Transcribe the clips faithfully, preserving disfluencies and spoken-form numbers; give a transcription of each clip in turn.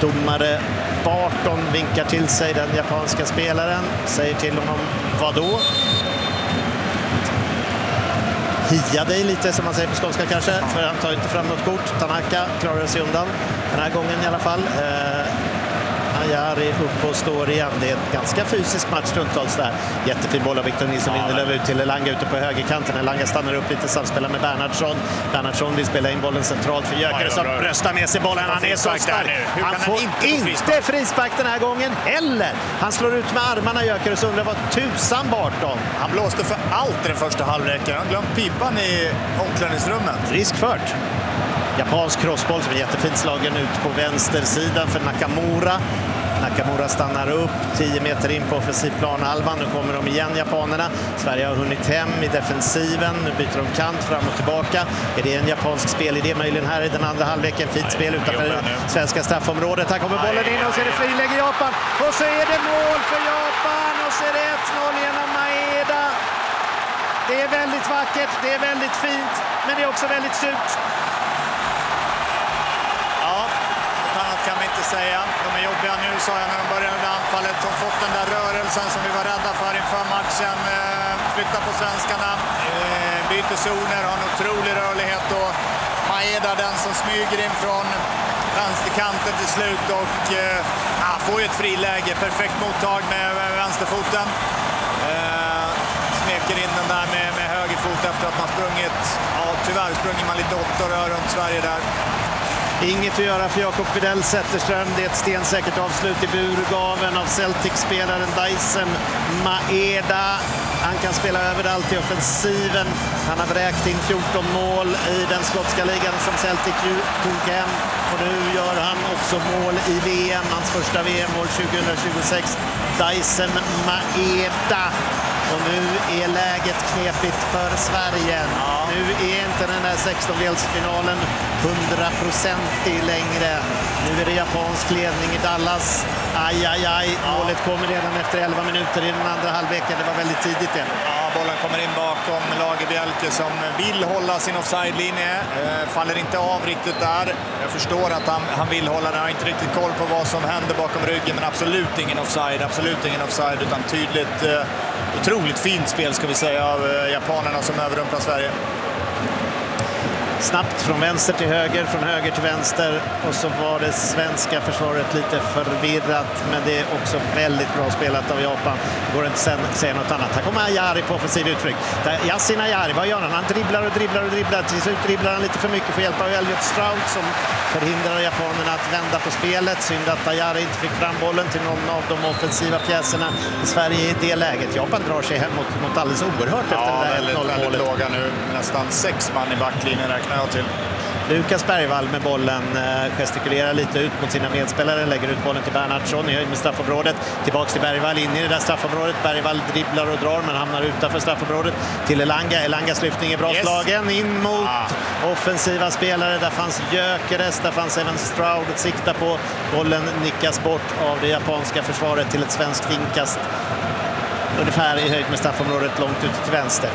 Domare Barton vinkar till sig den japanska spelaren. Säger till honom, vad då? Hia dig lite, som man säger på skånska kanske. För han tar inte fram något kort. Tanaka klarar sig undan den här gången i alla fall. Eh, Ajari upp och står igen. Det är en ganska fysisk match stundtals där. Jättefin boll av Victor Nilsson Lindelöf ut till Elanga ute på högerkanten. Elanga stannar upp lite, samspelar med Bernhardsson. Bernhardsson vill spela in bollen centralt för Gyökeres som bröstar med sig bollen. Han är så stark. Han får inte, inte frispark den här gången heller. Han slår ut med armarna, Gyökeres, undrar vad tusan Barton. Han blåste för allt i den första halvleken. Han glömde pipan i omklädningsrummet. Riskfört. Japansk crossboll som är jättefint slagen ut på vänstersidan för Nakamura. Nakamura stannar upp tio meter in på offensiv planhalvan. Nu kommer de igen, japanerna. Sverige har hunnit hem i defensiven. Nu byter de kant fram och tillbaka. Är det en japansk spelidé möjligen här i den andra halvleken? Fint spel utanför svenska straffområdet. Här kommer bollen in och så är det friläge Japan. Och så är det mål för Japan och så är det ett noll genom Maeda. Det är väldigt vackert, det är väldigt fint, men det är också väldigt surt. Kan man inte säga. De är jobbiga nu, sa jag när de började med anfallet. De har fått den där rörelsen som vi var rädda för inför matchen. Flyttar på svenskarna, byter zoner, har en otrolig rörlighet. Och Maeda, den som smyger in från vänsterkanten till slut. Och ja, får ju ett friläge. Perfekt mottag med vänsterfoten. Smeker in den där med, med högerfot efter att man sprungit. Ja, tyvärr springer man lite åtta rör runt Sverige där. Inget att göra för Jakob Widell Zetterström. Det är ett stensäkert avslut i burgaven av Celtic-spelaren Daisen Maeda. Han kan spela överallt i offensiven. Han har vräkt in fjorton mål i den skotska ligan som Celtic tog hem. Och nu gör han också mål i V M, hans första V M-mål tjugohundratjugosex. Daisen Maeda. Och nu är läget knepigt för Sverige. Ja. Nu är inte den här sextondelsfinalen hundraprocentig längre. Nu är det japansk ledning i Dallas. Aj, aj, aj. Ja. Målet kommer redan efter elva minuter i den andra halvleken. Det var väldigt tidigt det. Ja, bollen kommer in bakom Lagerbielke som vill hålla sin offside-linje. Eh, faller inte av riktigt där. Jag förstår att han, han vill hålla den. Jag har inte riktigt koll på vad som händer bakom ryggen. Men absolut ingen offside. Absolut ingen offside. Utan tydligt... Eh, Otroligt fint spel ska vi säga av japanerna som överrumplar Sverige. Snabbt från vänster till höger, från höger till vänster. Och så var det svenska försvaret lite förvirrat. Men det är också väldigt bra spelat av Japan. Går inte att säga något annat. Här kommer Ajari på offensiv uttryck. Yasin Ajari, vad gör han? Han dribblar och dribblar och dribblar. Till slut dribblar han lite för mycket för hjälp av Elliot Stroud som förhindrar japanerna att vända på spelet. Synd att Ajari inte fick fram bollen till någon av de offensiva pjäserna i Sverige i det läget. Japan drar sig hem mot, mot alldeles oerhört efter ja, det där väldigt, noll-målet. Väldigt låga nu. Nästan sex man i backlinjen räknar jag till. Lukas Bergvall med bollen gestikulerar lite ut mot sina medspelare, lägger ut bollen till Bernhardsson i höjd med straffområdet, tillbaks till Bergvall in i det där straffområdet. Bergvall dribblar och drar men hamnar utanför straffområdet till Elanga. Elangas lyftning är bra yes. slagen in mot ah. offensiva spelare. Där fanns Gyökeres, där fanns även Stroud att sikta på. Bollen nickas bort av det japanska försvaret till ett svenskt inkast ungefär i höjd med straffområdet långt ut till vänster.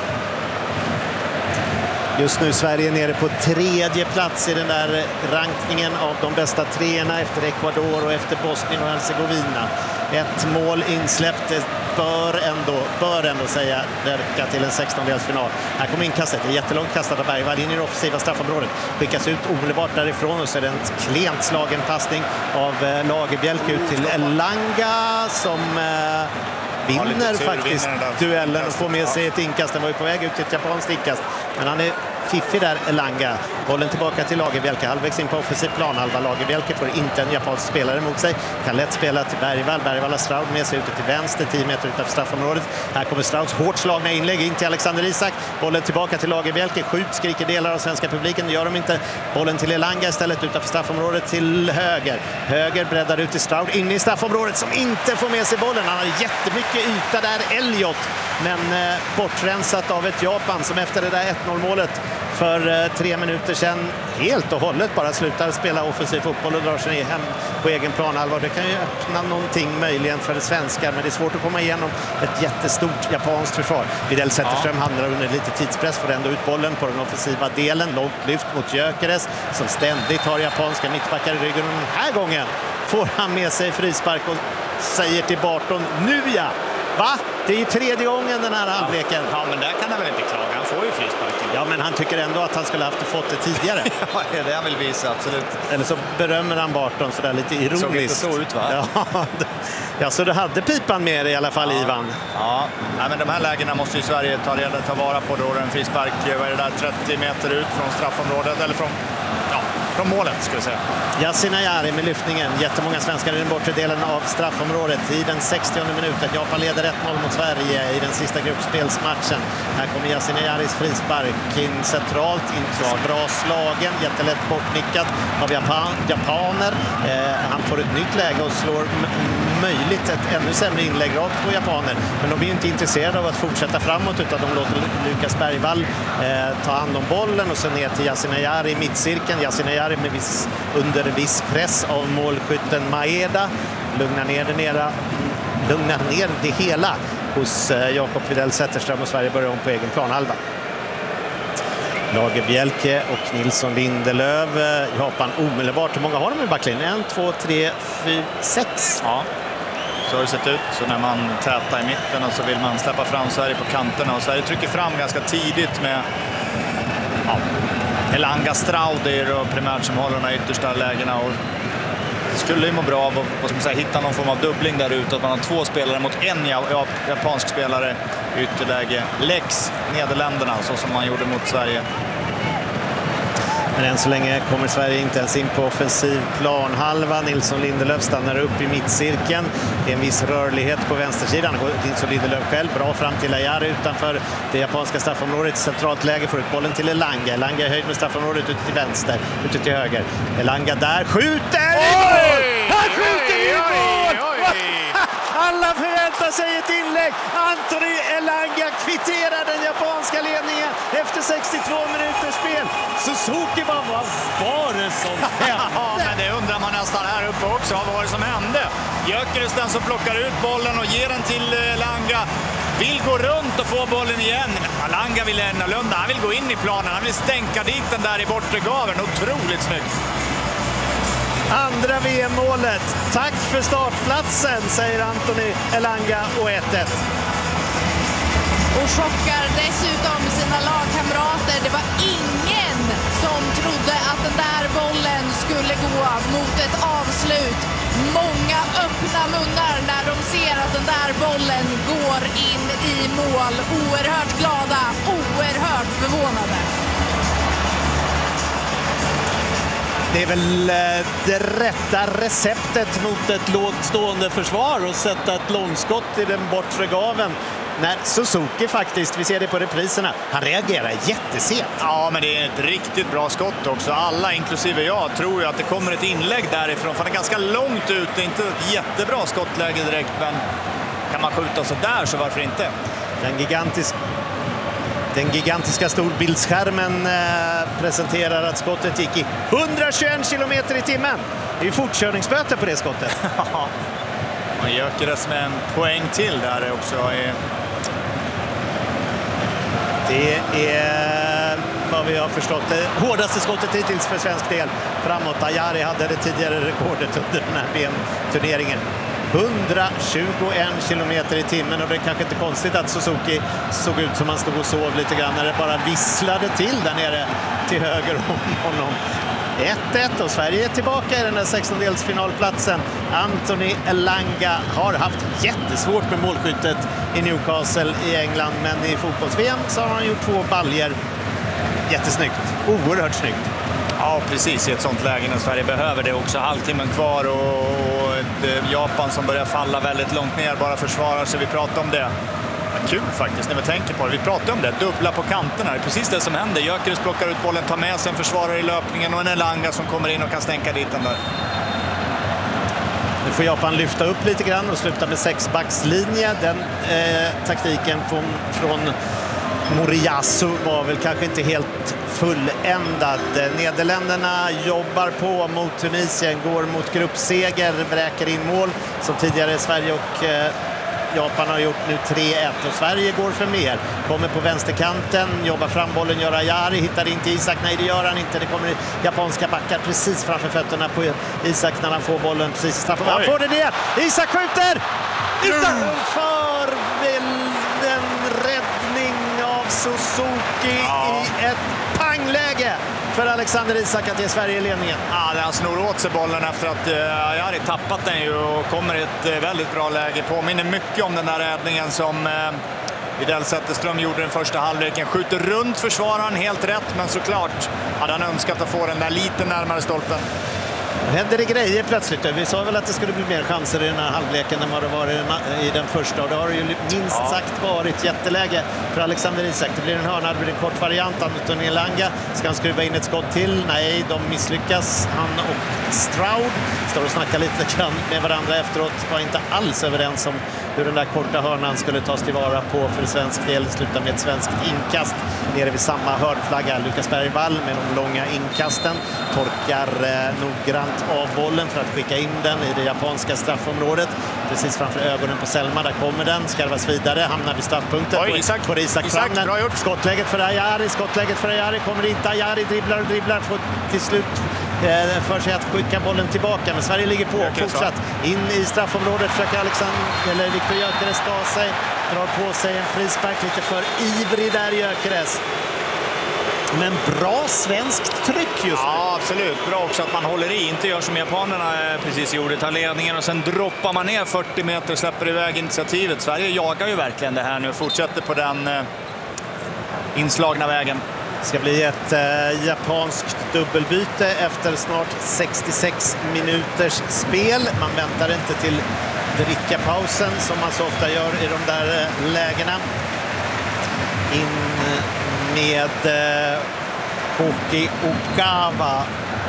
Just nu Sverige nere på tredje plats i den där rankningen av de bästa treorna efter Ecuador och efter Bosnien och Herzegovina. Ett mål insläppt, det bör ändå, bör ändå säga verka till en sextondelsfinal. Här kommer inkastet, det är jättelångt kastat av Bergvall in i det offensiva straffområdet. Skickas ut omedelbart därifrån och så är det en klent slagen passning av Lagerbielke ut till Elanga som... Eh, vinner faktiskt vinner duellen och får med sig ett inkast. Den var ju på väg ut till ett japanskt inkast. Men han är fiffig där, Elanga. Bollen tillbaka till Lagerbielke. Halvvägs in på offensiv planhalva. Lagerbielke får inte en japansk spelare mot sig. Kan lätt spela till Bergvall. Bergvall har Stroud med sig ute till vänster, tio meter utanför straffområdet. Här kommer Strouds hårt slagna inlägg in till Alexander Isak. Bollen tillbaka till Lagerbielke. Skjut, skriker delar av svenska publiken. Det gör de inte. Bollen till Elanga istället utanför straffområdet till höger. Höger breddar ut till Stroud in i straffområdet som inte får med sig bollen. Han har jättemycket yta där, Elliot. Men eh, bortrensat av ett Japan som efter det där ett noll-målet för eh, tre minuter sedan helt och hållet bara slutar spela offensiv fotboll och drar sig hem på egen planhalva. Det kan ju öppna någonting möjligen för det svenskar, men det är svårt att komma igenom ett jättestort japanskt försvar. Widell Zetterström ja. handlar under lite tidspress, får ändå ut bollen på den offensiva delen. Långt lyft mot Gyökeres som ständigt har japanska mittbackar i ryggen. Och den här gången får han med sig frispark och säger till Barton, nu ja! Va? Det är ju tredje gången den här halvleken. Ja, men där kan han väl inte klaga. Han får ju frispark. Ja, men han tycker ändå att han skulle haft fått det tidigare. Ja, det är det han vill visa, absolut. Eller så berömmer han Barton sådär lite ironiskt. Såg inte så ut, va? Ja, ja, så du hade pipan med dig i alla fall, ja. Ivan. Ja, nej, men de här lägena måste ju Sverige ta, reda, ta vara på. Då en frispark, vad är det där, trettio meter ut från straffområdet, eller från, ja, från målet, ska jag säga. Yasin Ayari med lyftningen. Jättemånga svenskar i den bortre delen av straffområdet. I den sextionde minuten. Japan leder ett noll mot Sverige i den sista gruppspelsmatchen. Här kommer Yasin Ayaris frispark in centralt. Inte så bra slagen. Jättelätt bortnickad av Japan, japaner. Eh, han får ett nytt läge och slår möjligt ett ännu sämre inlägg rakt på japaner. Men de är ju inte intresserade av att fortsätta framåt, utan de låter Lukas Bergvall eh, ta hand om bollen och sen ner till Yasin Ayari i mittcirkeln. Yasin Ayari med viss, under viss press av målskytten Maeda. Lugnar ner det, nera, lugnar ner det hela hos eh, Jakob Widell Zetterström, och Sverige börjar om på egen planhalva. Lagerbjälke och Nilsson Lindelöf. Japan omedelbart. Hur många har de i backlinjen? En, två, tre, fyra, sex. Ja, så har det sett ut. Så när man tätar i mitten och så vill man släppa fram Sverige på kanterna. Och Sverige trycker fram ganska tidigt med ja, Elanga, Strauder och primärt som håller de här yttersta lägena. Och skulle ju må bra av att säga, hitta någon form av dubbling där ute. Att man har två spelare mot en japansk spelare i ytterläge. Lex Nederländerna, så som man gjorde mot Sverige. Men än så länge kommer Sverige inte ens in på offensiv planhalva. Nilsson Lindelöf stannar upp i mittcirkeln. Det är en viss rörlighet på vänstersidan. Nilsson Lindelöf själv bra fram till Ayari utanför det japanska straffområdet. Centralt läge, får ut bollen till Elanga. Elanga är höjd med straffområdet ute till vänster, ute till höger. Elanga där skjuter! Oj! Han skjuter i mål! Oj, oj, oj. Alla förväntar sig ett inlägg. Anthony Elanga kvitterar den japanska ledningen efter sextiotvå minuters spel. Suzuki bara, vad var det som hände? Ja, men det undrar man nästan här uppe också. Vad var det som hände? Gyökeres den som plockar ut bollen och ger den till Elanga. Vill gå runt och få bollen igen. Elanga vill annorlunda. Han vill gå in i planen. Han vill stänka dit den där i bortre gaveln. Otroligt snyggt. Andra V M-målet. Tack för startplatsen, säger Anthony Elanga, och ett ett. Och chockar dessutom sina lagkamrater. Det var ingen som trodde att den där bollen skulle gå mot ett avslut. Många öppna munnar när de ser att den där bollen går in i mål. Oerhört glada, oerhört förvånade. Det är väl det rätta receptet mot ett lågt stående försvar och sätta ett långskott i den bortre gaven. När Suzuki faktiskt, vi ser det på repriserna, han reagerar jättesent. Ja, men det är ett riktigt bra skott också. Alla, inklusive jag, tror ju att det kommer ett inlägg därifrån. För det är ganska långt ut, det är inte ett jättebra skottläge direkt, men kan man skjuta så där så varför inte? Den gigantiska Den gigantiska storbildsskärmen eh, presenterar att skottet gick i hundratjugoett kilometer i timmen. Det är ju fortkörningsböter på det skottet. Man Gyökeres med en poäng till där också. Är... Det är vad vi har förstått det hårdaste skottet hittills för svensk del framåt. Ayari hade det tidigare rekordet under den här V M-turneringen. hundratjugoett kilometer i timmen, och det är kanske inte konstigt att Suzuki såg ut som han stod och sov lite grann när det bara visslade till där nere till höger om honom. ett ett, och Sverige är tillbaka i den där sextondelsfinalplatsen. Anthony Elanga har haft jättesvårt med målskyttet i Newcastle i England, men i fotbolls-V M så har han gjort två baljer. Jättesnyggt, oerhört snyggt. Ja, precis, i ett sånt läge när Sverige behöver det också. Halvtimmen kvar och ett Japan som börjar falla väldigt långt ner, bara försvarar sig. Vi pratar om det. Ja, kul faktiskt när vi tänker på det. Vi pratar om det, dubbla på kanterna. Det är precis det som händer. Gyökeres plockar ut bollen, tar med sig en försvarare i löpningen och en Elanga som kommer in och kan stänka dit den där. Nu får Japan lyfta upp lite grann och sluta med sexbackslinje. Den eh, taktiken från, från Moriyasu var väl kanske inte helt fulländad. Nederländerna jobbar på mot Tunisien, går mot gruppseger, vräker in mål som tidigare Sverige och eh, Japan har gjort nu tre ett och Sverige går för mer. Kommer på vänsterkanten, jobbar fram bollen, gör Ayari, hittar inte Isak. Nej, det gör han inte. Det kommer japanska backar precis framför fötterna på Isak när han får bollen precis straff. Han får det ner! Isak skjuter! Utanför en räddning av Suzuki ja. i ett pangläge för Alexander Isak att ge Sverige ledningen. Ja, han snor åt sig bollen efter att uh, Ayari tappat den ju och kommer i ett uh, väldigt bra läge. Påminner mycket om den där räddningen som uh, Widell Zetterström gjorde den första halvleken. Skjuter runt försvararen, helt rätt, men såklart hade han önskat att få den där lite närmare stolpen. Det händer det grejer plötsligt. Vi sa väl att det skulle bli mer chanser i den här halvleken än vad det var i den första. Och det har ju minst ja. sagt varit jätteläge för Alexander Isak. Det blir en hörna, det blir en kort variant. Anton Elanga ska han skruva in ett skott till. Nej, de misslyckas. Han och Stroud står och snackar lite grann med varandra efteråt. Var inte alls överens om hur den där korta hörnan skulle tas tillvara på för svensk del. Sluta med ett svenskt inkast nere vid samma hörnflagga. Lukas Bergvall med de långa inkasten torkar eh, noggrant av bollen för att skicka in den i det japanska straffområdet. Precis framför ögonen på Selma. Där kommer den, skarvas vidare, hamnar vid straffpunkten. Oj, Isak, får Isak, Isak fram den. Skottläget för Ayari, skottläget för Ayari kommer inte. Ayari dribblar och dribblar, får till slut eh, för sig att skicka bollen tillbaka. Men Sverige ligger på, fortsatt in i straffområdet. Försöker Alexander, eller Viktor Gyökeres ta sig, drar på sig en frispark, lite för ivrig där Gyökeres. Men bra svenskt tryck just nu. Ja, absolut. Bra också att man håller i, inte gör som japanerna precis gjorde, tar ledningen och sen droppar man ner fyrtio meter och släpper iväg initiativet. Sverige jagar ju verkligen det här nu och fortsätter på den eh, inslagna vägen. Det ska bli ett eh, japanskt dubbelbyte efter snart sextiosex minuters spel. Man väntar inte till drickapausen som man så ofta gör i de där eh, lägena. In med eh, Koki Okawa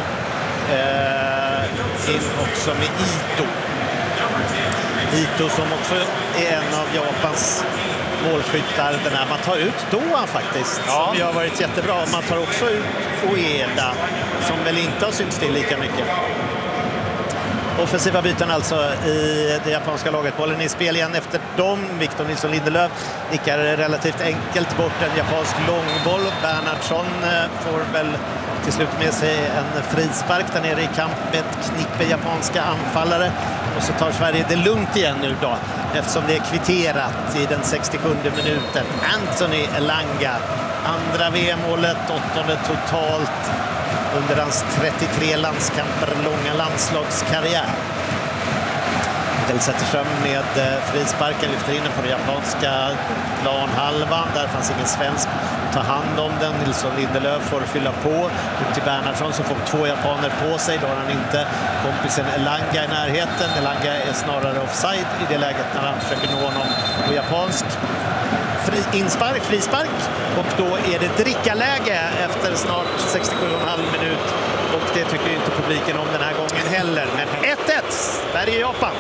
eh, in också med Ito. Ito som också är en av Japans målskyttar. Den här man tar ut Doan faktiskt, ja. som ju har varit jättebra. Man tar också ut Ueda som väl inte har synts till lika mycket. Offensiva byten alltså i det japanska laget. Bollen i spel igen efter dem. Victor Nilsson Lindelöf nickar relativt enkelt bort en japansk långboll. Bernhardsson får väl till slut med sig en frispark där nere i kamp med ett knippe japanska anfallare. Och så tar Sverige det lugnt igen nu då, eftersom det är kvitterat i den sextiosjunde minuten. Anthony Elanga, andra V M-målet, åttonde totalt under hans trettiotre landskamper långa landslagskarriär. Widell Zetterström med frisparken lyfter in den på den japanska planhalvan. Där fanns ingen svensk att ta hand om den. Nilsson Lindelöf får fylla på. Ut till Bernhardsson som får två japaner på sig. Då har han inte kompisen Elanga i närheten. Elanga är snarare offside i det läget när han försöker nå honom på japansk. Fri, inspark, frispark, och då är det drickaläge efter snart sextiosju och en halv minut, och det tycker inte publiken om den här gången heller. Men ett ett, Sverige-Japan.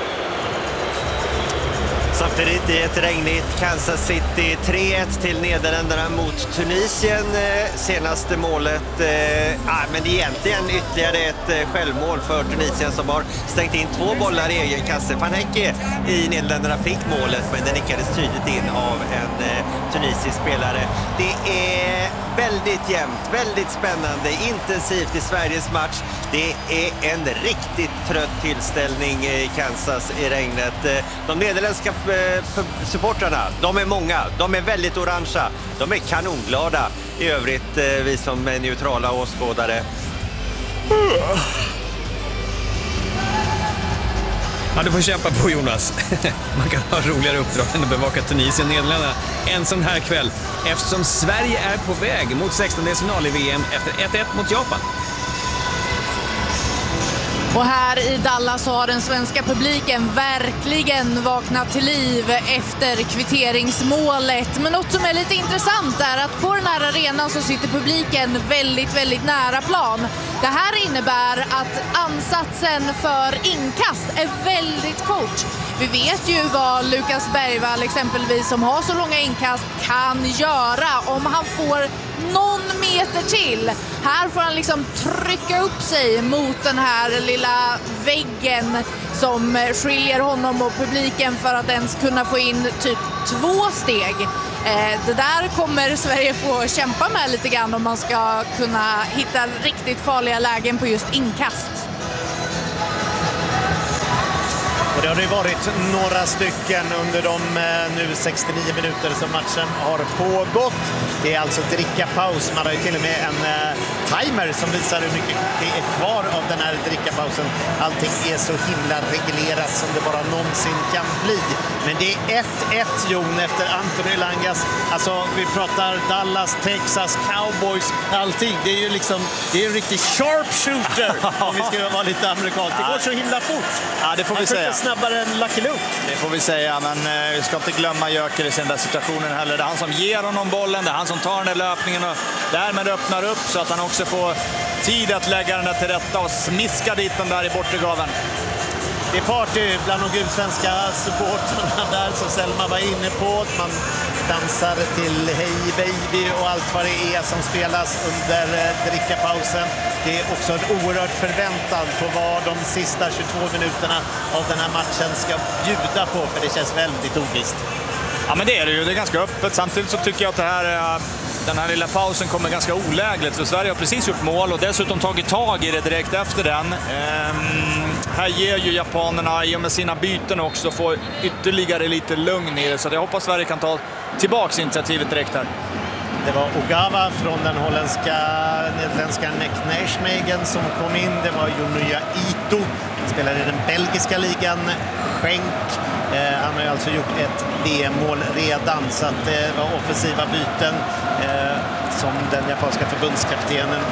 Samtidigt i ett regnigt Kansas City, tre ett till Nederländerna mot Tunisien. Senaste målet, eh, ah, men egentligen ytterligare ett eh, självmål för Tunisien som har stängt in två bollar i egen kasse. Van Hecke i Nederländerna fick målet, men det nickades tydligt in av en eh, tunisisk spelare. Det är väldigt jämnt, väldigt spännande, intensivt i Sveriges match. Det är en riktigt trött tillställning i Kansas i regnet. De nederländska supportrarna, de är många, de är väldigt orangea, de är kanonglada. I övrigt, vi som är neutrala åskådare. Ja, du får kämpa på, Jonas. Man kan ha roligare uppdrag än att bevaka Tunisien och Nederländerna en sån här kväll, eftersom Sverige är på väg mot sextondelsfinal i V M efter ett ett mot Japan. Och här i Dallas har den svenska publiken verkligen vaknat till liv efter kvitteringsmålet. Men något som är lite intressant är att på den här arenan så sitter publiken väldigt, väldigt nära plan. Det här innebär att ansatsen för inkast är väldigt kort. Vi vet ju vad Lukas Bergvall exempelvis, som har så långa inkast, kan göra om han får någon meter till. Här får han liksom trycka upp sig mot den här lilla väggen som skiljer honom och publiken för att ens kunna få in typ två steg. Eh, det där kommer Sverige få kämpa med lite grann om man ska kunna hitta riktigt farliga lägen på just inkast. Och det har det varit några stycken under de nu sextionio minuter som matchen har pågått. Det är alltså drickapaus. Man har ju till och med en uh, timer som visar hur mycket det är kvar av den här drickapausen. Allting är så himla reglerat som det bara någonsin kan bli. Men det är ett ett, Jon, efter Anthony Elangas. Alltså, vi pratar Dallas, Texas, Cowboys, allting. Det är ju liksom, det är en riktig sharpshooter om vi ska vara lite amerikanskt. Det går så himla fort. Ja, det får vi säga. Snabbare än Lucky Luke. Det får vi säga, men eh, vi ska inte glömma Jöker i den där situationen heller. Det är han som ger honom bollen, det är han som tar den där löpningen och därmed öppnar upp så att han också får tid att lägga den där till rätta och smiska dit den där i bortre gaven. Det är party bland de gulsvenska supportrarna där som Selma var inne på. Man dansar till Hey Baby och allt vad det är som spelas under drickapausen. Det är också en oerhört förväntan på vad de sista tjugotvå minuterna av den här matchen ska bjuda på, för det känns väldigt ovisst. Ja, men det är det ju. Det är ganska öppet. Samtidigt så tycker jag att det här, den här lilla pausen kommer ganska olägligt. För Sverige har precis gjort mål och dessutom tagit tag i det direkt efter den. Ehm, här ger ju japanerna i och med sina byten också får ytterligare lite lugn i det. Så jag hoppas Sverige kan ta tillbaks initiativet direkt här. Det var Ogawa från den holländska, nederländska Nijmegen som kom in. Det var Junya Ito, han spelar i den belgiska ligan. Schenk, eh, han har ju alltså gjort ett V M-mål redan, så att det var offensiva byten eh, som den japanska förbundskaptenen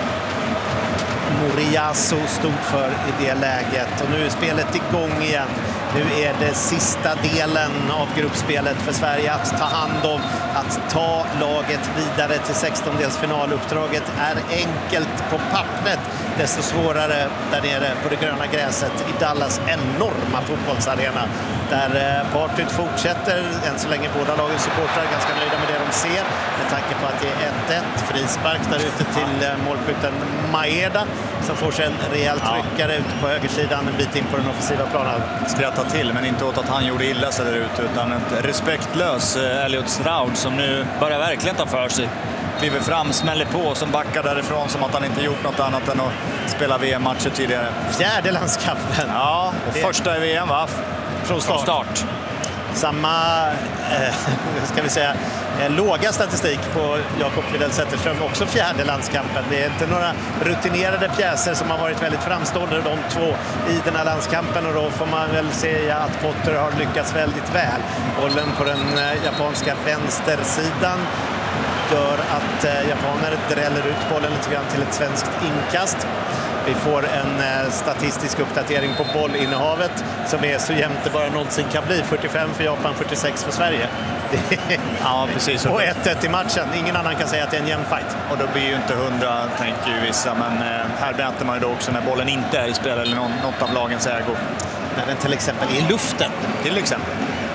Moriyasu stod för i det läget. Och nu är spelet igång igen. Nu är det sista delen av gruppspelet för Sverige att ta hand om, att ta laget vidare till sextondelsfinaluppdraget är enkelt på pappret, desto svårare där nere på det gröna gräset i Dallas enorma fotbollsarena. Där partyt fortsätter, än så länge båda lagens supportrar är ganska nöjda med det de ser, med tanke på att det är ett ett, frispark där ute till målskytten Maeda som får sig en rejäl tryckare ute på högersidan en bit in på den offensiva planen. Skratta till, men inte åt att han gjorde illa sig där ute, utan ett respektlös Elliot Stroud som nu börjar verkligen ta för sig. Kliver fram, smäller på, som backar därifrån som att han inte gjort något annat än att spela V M-matcher tidigare. Fjärde landskampen. Ja, och det... första i V M, va? Från start. Från start. Samma, eh, ska vi säga, eh, låga statistik på Jakob Widell Zetterström, också fjärde landskampen. Det är inte några rutinerade pjäser som har varit väldigt framstående, de två i den här landskampen, och då får man väl säga att Potter har lyckats väldigt väl. Bollen på den eh, japanska vänstersidan gör att eh, japaner dräller ut bollen lite grann till ett svenskt inkast. Vi får en eh, statistisk uppdatering på bollinnehavet som är så jämnt det bara någonsin kan bli. fyrtiofem för Japan, fyrtiosex för Sverige. Ja, precis. Och ett ett i matchen. Ingen annan kan säga att det är en jämn fight. Och då blir ju inte hundra, tänker ju vissa. Men eh, här mäter man ju då också när bollen inte är i spel eller någon, något av lagens ägo. När den till exempel är i luften. Till exempel.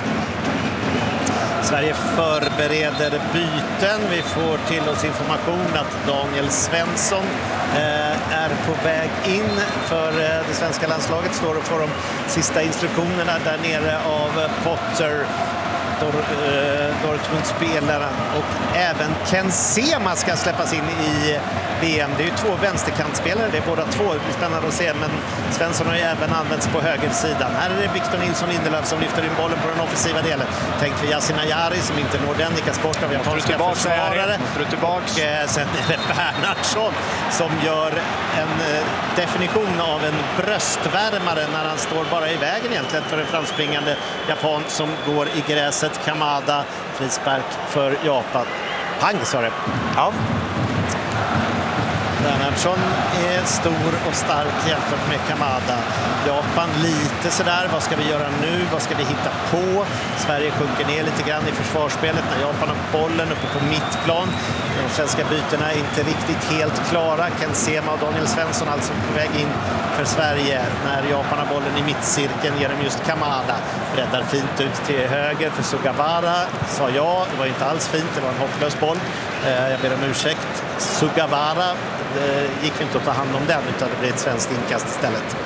Sverige förbereder byten. Vi får till oss information att Daniel Svensson eh, är på väg in för eh, det svenska landslaget. Står och får de sista instruktionerna där nere av Potter, Dor, eh, Dortmund-spelaren, och även Ken Sema ska släppas in i V M. Det är ju två vänsterkantspelare, det är båda två, det blir spännande att se, men Svensson har ju även använts på högersidan. Här är det Victor Nilsson Lindelöf som lyfter in bollen på den offensiva delen. Tänk för Yasin Ayari som inte når den, nikas bort av japanska försvarare. Och eh, sen är det Bernhardsson som gör en eh, definition av en bröstvärmare när han står bara i vägen egentligen för en framspringande japan som går i gräset. Kamada, frispark för Japan. Pang, sa det. Ja. Bernhard Bernhardsson är stor och stark jämfört med Kamada. Japan lite sådär, vad ska vi göra nu? Vad ska vi hitta på? Sverige sjunker ner lite grann i försvarsspelet när Japan har bollen uppe på mittplan. De svenska bytena är inte riktigt helt klara. Ken Sema och Daniel Svensson alltså på väg in för Sverige. När Japan har bollen i mittcirkeln genom just Kamada. Räddar fint ut till höger för Sugawara, sa jag. Det var inte alls fint, det var en hopplös boll. Jag ber om ursäkt. Sugawara, det gick inte att ta hand om den utan det blev ett svenskt inkast istället.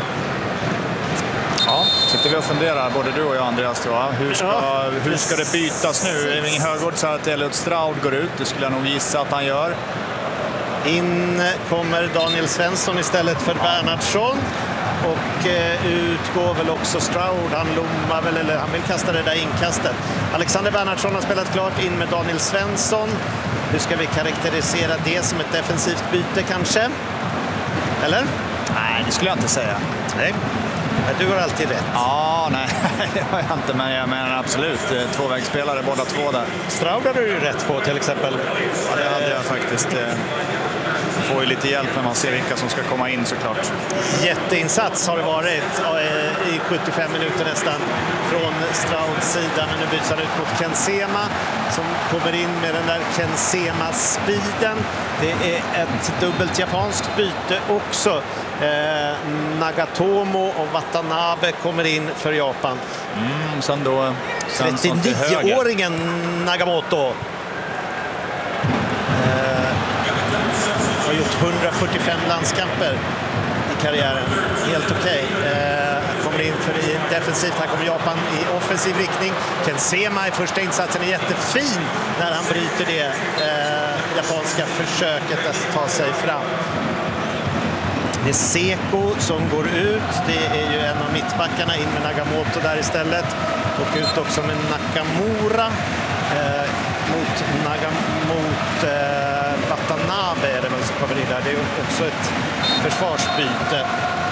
Ja, sitter vi och funderar, både du och jag, Andreas, tror jag. Hur ska, ja, hur ska det bytas nu? Eving Högård sa att Elliot Stroud går ut. Det skulle jag nog gissa att han gör. In kommer Daniel Svensson istället för ja. Bernhardsson. Och eh, utgår väl också Stroud. Han lommar väl, eller han vill kasta det där inkastet. Alexander Bernhardsson har spelat klart in med Daniel Svensson. Hur ska vi karaktärisera det som ett defensivt byte kanske? Eller? Nej, det skulle jag inte säga. Nej. Du har alltid rätt. Ja, nej, det har jag inte, men jag menar absolut. Tvåvägsspelare, båda två där. Stroud hade du ju rätt på till exempel. Ja, det hade jag faktiskt. Får ju lite hjälp när man ser vilka som ska komma in såklart. Jätteinsats har det varit i sjuttiofem minuter nästan från Strouds sida. Men nu byts han ut mot Ken Sema som kommer in med den där Ken Sema-speeden. Det är ett dubbelt japanskt byte också. Eh, Nagatomo och Watanabe kommer in för Japan. Mm, sen då trettionio-åringen Nagamoto. Eh, har gjort hundrafyrtiofem landskamper i karriären. Helt okej. Okay. Eh, kommer in för i defensivt. Här kommer Japan i offensiv riktning. Ken Sema i första insatsen är jättefin när han bryter det eh, japanska försöket att ta sig fram. Det är Seko som går ut. Det är ju en av mittbackarna in med Nagamoto där istället. Och ut också med Nakamura eh, mot, Naga, mot eh, Watanabe är det väl som kommer in där. Det är också ett försvarsbyte.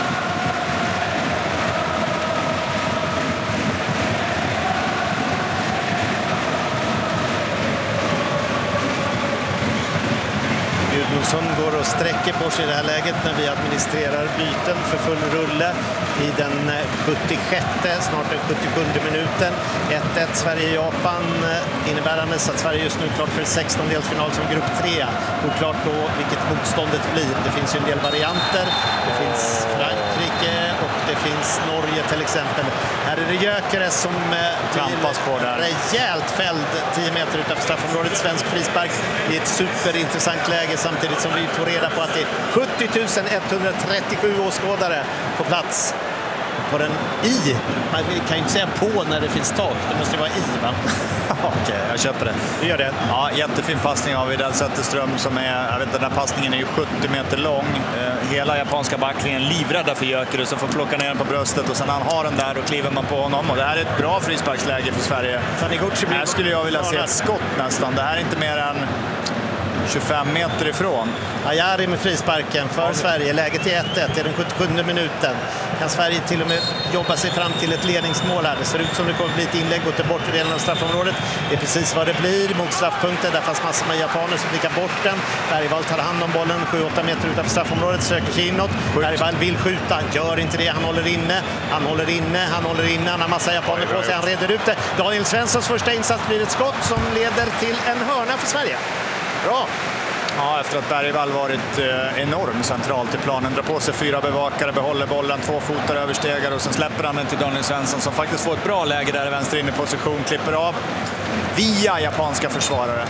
Gudmundsson går och sträcker på sig i det här läget när vi administrerar byten för full rulle i den sjuttiosjätte, snart den sjuttiosjunde minuten. ett ett Sverige-Japan innebärande så att Sverige just nu är klart för sextondelsfinal som grupp tre. Oklart då vilket motståndet blir. Det finns ju en del varianter. Det finns Frankrike och det finns Norge till exempel. Här är det Gyökeres som trampas på där. Rejält fälld tio meter utanför straffområdet. Svensk frispark i ett superintressant läge samtidigt som vi får reda på att det är sjuttio tusen etthundratrettiosju åskådare på plats på den i. Man kan ju inte säga på när det finns tak. Det måste ju vara i, va? Okej, okay, jag köper det. Du gör det? Ja, jättefin passning av Widell Zetterström som är, jag vet den här passningen är ju sjuttio meter lång. Hela japanska backlinjen livrädda för Gyökeres som får plocka ner den på bröstet och sen han har den där och kliver man på honom. Och det här är ett bra frisparksläge för Sverige. Här skulle jag vilja se ett skott nästan. Det här är inte mer än tjugofem meter ifrån. Ayari med frisparken för ja. Sverige. Läget är ett ett i den sjuttiosjunde minuten. Kan Sverige till och med jobba sig fram till ett ledningsmål här. Det ser ut som det kommer bli ett inlägg åt den bortre delen av straffområdet. Det är precis vad det blir mot straffpunkten. Där fanns massor med japaner som blickar bort den. Bergvall tar hand om bollen sju åtta meter utanför straffområdet. Söker sig inåt. Bergvall vill skjuta. Han gör inte det. Han håller inne. Han håller inne. Han håller inne. Han har massa japaner på sig. Han reder ut det. Daniel Svenssons första insats blir ett skott som leder till en hörna för Sverige. Bra! Ja, efter att Bergvall varit eh, enorm centralt i planen. Drar på sig fyra bevakare, behåller bollen, två fotar överstegar och sen släpper han den till Daniel Svensson som faktiskt får ett bra läge där i vänster inne position. Klipper av via japanska försvarare.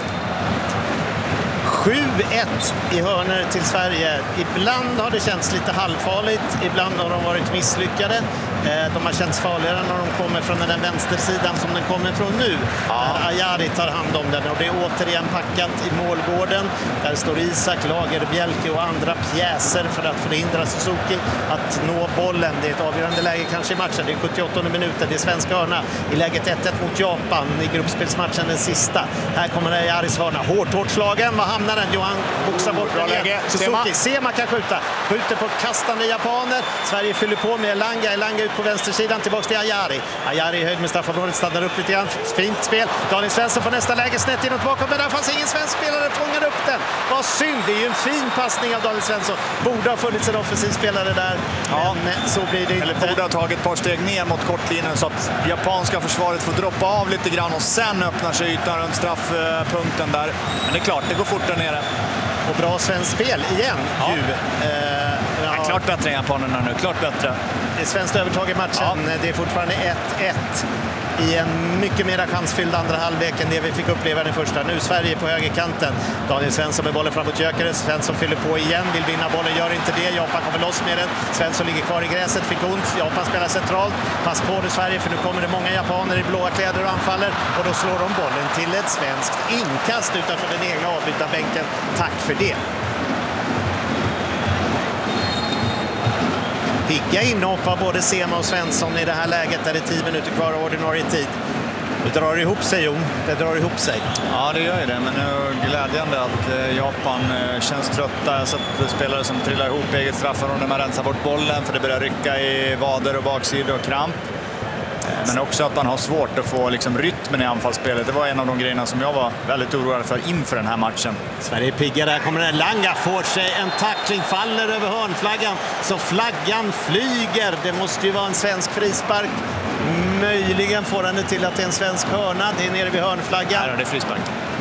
sju ett i hörnor till Sverige. Ibland har det känts lite halvfarligt, ibland har de varit misslyckade. De har känts farligare när de kommer från den vänstersidan som den kommer från nu. Ja. Där Ayari tar hand om den och det är återigen packat i målgården. Där står Isak, Lagerbjälke och andra pjäser för att förhindra Suzuki att nå bollen. Det är ett avgörande läge kanske i matchen. Det är sjuttioåttonde minuten. Det är svenska hörna i läget ett ett mot Japan i gruppspelsmatchen den sista. Här kommer Ayaris hörna. Hårt, hårt slagen. Vad hamnar den? Johan boxar bort bra läge. Suzuki. Sema. Sema kan skjuta. Skjuter på kastande japaner. Sverige fyller på med Elanga. Elanga ut ut på vänstersidan, tillbaka till Ayari. Ayari i höjd med straffområdet, stannar upp lite grann. Fint spel. Daniel Svensson får nästa läge, snett inåt bakom, men där fanns ingen svensk spelare, fångar upp den. Vad synd, det är ju en fin passning av Daniel Svensson. Borde ha funnits en offensiv spelare där, ja. men så blir det inte. Eller borde ha tagit ett par steg ner mot kortlinjen så att japanska försvaret får droppa av lite grann och sen öppnar sig ytan runt straffpunkten där. Men det är klart, det går fort där nere. Och bra svensk spel igen. Ja. Ju. Eh, ja. Ja, klart bättre än japanerna nu, klart bättre. Det är svenskt övertag i matchen. Ja. Det är fortfarande ett ett i en mycket mer chansfylld andra halvlek än det vi fick uppleva den första. Nu Sverige på högerkanten. Daniel Svensson med bollen framåt Gyökeres. Svensson fyller på igen, vill vinna bollen, gör inte det. Japan kommer loss med den. Svensson ligger kvar i gräset, fick ont. Japan spelar centralt. Pass på nu Sverige, för nu kommer det många japaner i blåa kläder och anfaller. Och då slår de bollen till ett svenskt inkast utanför den egna avbytarbänken. Tack för det. Pigga inhopp av både Sema och Svensson i det här läget där det är tio minuter kvar av ordinarie tid. Det drar ihop sig, Jon. Det drar ihop sig. Ja, det gör ju det. Men det är glädjande att Japan känns trötta. Jag har sett spelare som trillar ihop eget straffområde när man rensar bort bollen för det börjar rycka i vader och baksidor och kramp. Men också att man har svårt att få liksom rytmen i anfallsspelet. Det var en av de grejerna som jag var väldigt oroad för inför den här matchen. Sverige piggar, där kommer den. Langa får sig en tackling, faller över hörnflaggan. Så flaggan flyger. Det måste ju vara en svensk frispark. Möjligen får han det till att det är en svensk hörna. Det är nere vid hörnflaggan. Här är det frispark.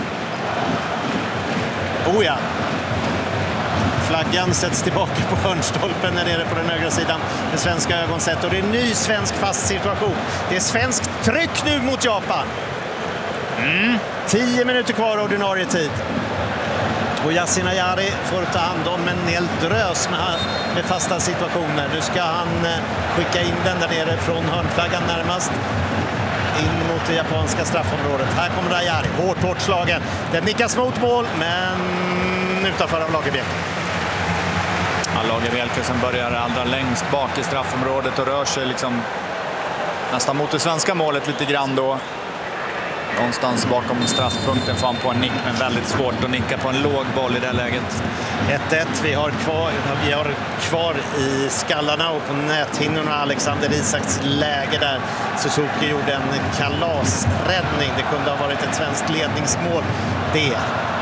Oh ja. Flaggan sätts tillbaka på hörnstolpen när nere på den högra sidan med svenska ögon sett. Och det är en ny svensk fast situation. Det är svenskt tryck nu mot Japan. Mm. Tio minuter kvar ordinarie tid. Och Yasin Ayari får ta hand om en hel drös med, med fasta situationer. Nu ska han skicka in den där nere från hörnflaggan närmast. In mot det japanska straffområdet. Här kommer Ayari, hårt, hårt slagen. Den nickas mot mål, men utanför av Lagerbielke. Ja, Lagerbielke som börjar allra längst bak i straffområdet och rör sig liksom nästan mot det svenska målet lite grann då. Någonstans bakom straffpunkten får han på en nick, men väldigt svårt att nicka på en låg boll i det läget. ett ett, vi har kvar, vi har kvar i skallarna och på näthinnorna Alexander Isaks läge där. Suzuki gjorde en kalasräddning. Det kunde ha varit ett svenskt ledningsmål. Det.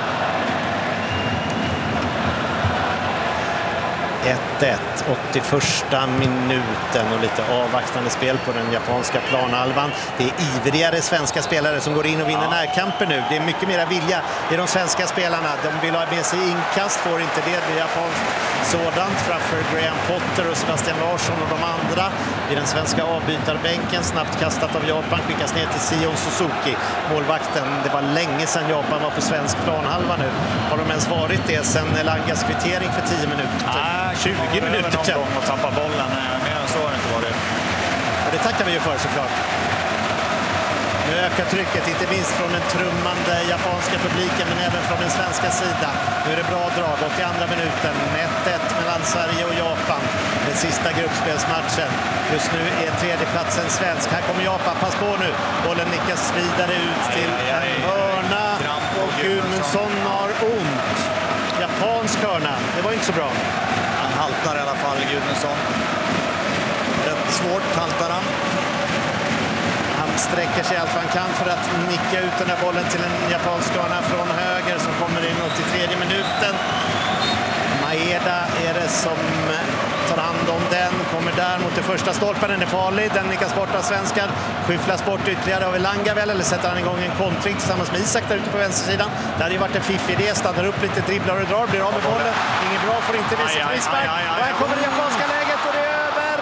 ett ett, åttioförsta minuten och lite avvaktande spel på den japanska planhalvan. Det är ivrigare svenska spelare som går in och vinner ja. närkamper nu. Det är mycket mer vilja i de svenska spelarna. De vill ha med sig inkast, får inte det. Det är japanskt sådant framför Graham Potter och Sebastian Larsson och de andra. I den svenska avbytarbänken, snabbt kastat av Japan, skickas ner till Sion Suzuki, målvakten. Det var länge sedan Japan var på svensk planhalva nu. Har de ens varit det sedan Langas kvittering för tio minuter? Ah, tjugo minuter sedan. Och tappa bollen. Mer än så har det inte varit. Ja, det tackar vi ju för såklart. Nu ökar trycket, inte minst från den trummande japanska publiken, men även från den svenska sidan. Nu är det bra drag, åttioandra minuten. ett ett mellan Sverige och Japan. Den sista gruppspelsmatchen. Just nu är tredjeplatsen svensk. Här kommer Japan, pass på nu. Bollen nickas vidare ut till en hörna. Och Gudmundsson har ont. Japansk hörna, det var inte så bra. Han haltar i alla fall, Gudmundsson. Rätt svårt haltar han. Han sträcker sig allt vad han kan för att nicka ut den här bollen till en japansk hörna från höger som kommer in åttiotre minuten. Maeda är det som tar hand om den, kommer där mot det första stolpen, den är farlig, den nickas bort av svenskar, skyfflas bort ytterligare av Elanga väl, eller sätter han igång en kontring tillsammans med Isak där ute på vänstersidan. Det hade ju varit en fiffig idé, stannar upp lite, dribblar och drar, blir av med bollen, inget bra, får inte visa frispark, och här kommer det japanska läget och det är över!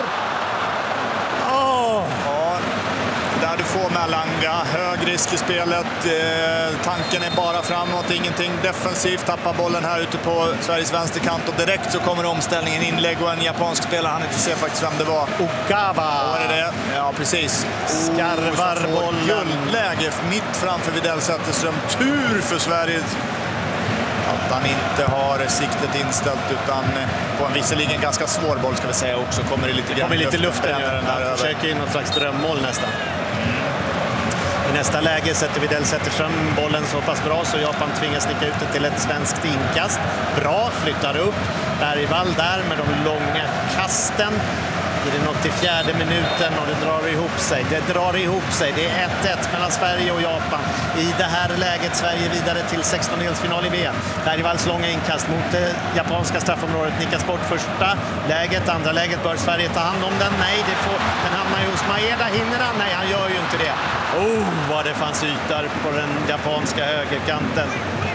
Åh! Där du får med Elanga, hög risk i spelet, eh, tanken är bara framåt, ingenting defensivt, tappar bollen här ute på Sveriges vänsterkant och direkt så kommer omställningen, inlägg och en japansk spelare, han inte ser faktiskt vem det var. Okawa! Var det det? Ja, precis. Skarvar bollen. Guldläge mitt framför Widell Zetterström, tur för Sverige att han inte har siktet inställt utan på en visserligen ganska svår boll ska vi säga också, kommer det lite, kommer lite luften, ja. Den där försöker in något slags drömmål nästan. I nästa läge sätter Widell Zetterström bollen så pass bra så Japan tvingas sticka ut det till ett svenskt inkast. Bra, flyttar upp. Bergvall där med de långa kasten. aldrig nått till fjärde minuten och det drar ihop sig. Det drar ihop sig. Det är ett ett mellan Sverige och Japan. I det här läget Sverige vidare till sextondelsfinal i V M. Bergvalls långa inkast mot det japanska straffområdet nickas bort första läget. Andra läget bör Sverige ta hand om den. Nej, det får, den hamnar ju hos Maeda. Hinner han? Nej, han gör ju inte det. Oh, vad det fanns ytor på den japanska högerkanten.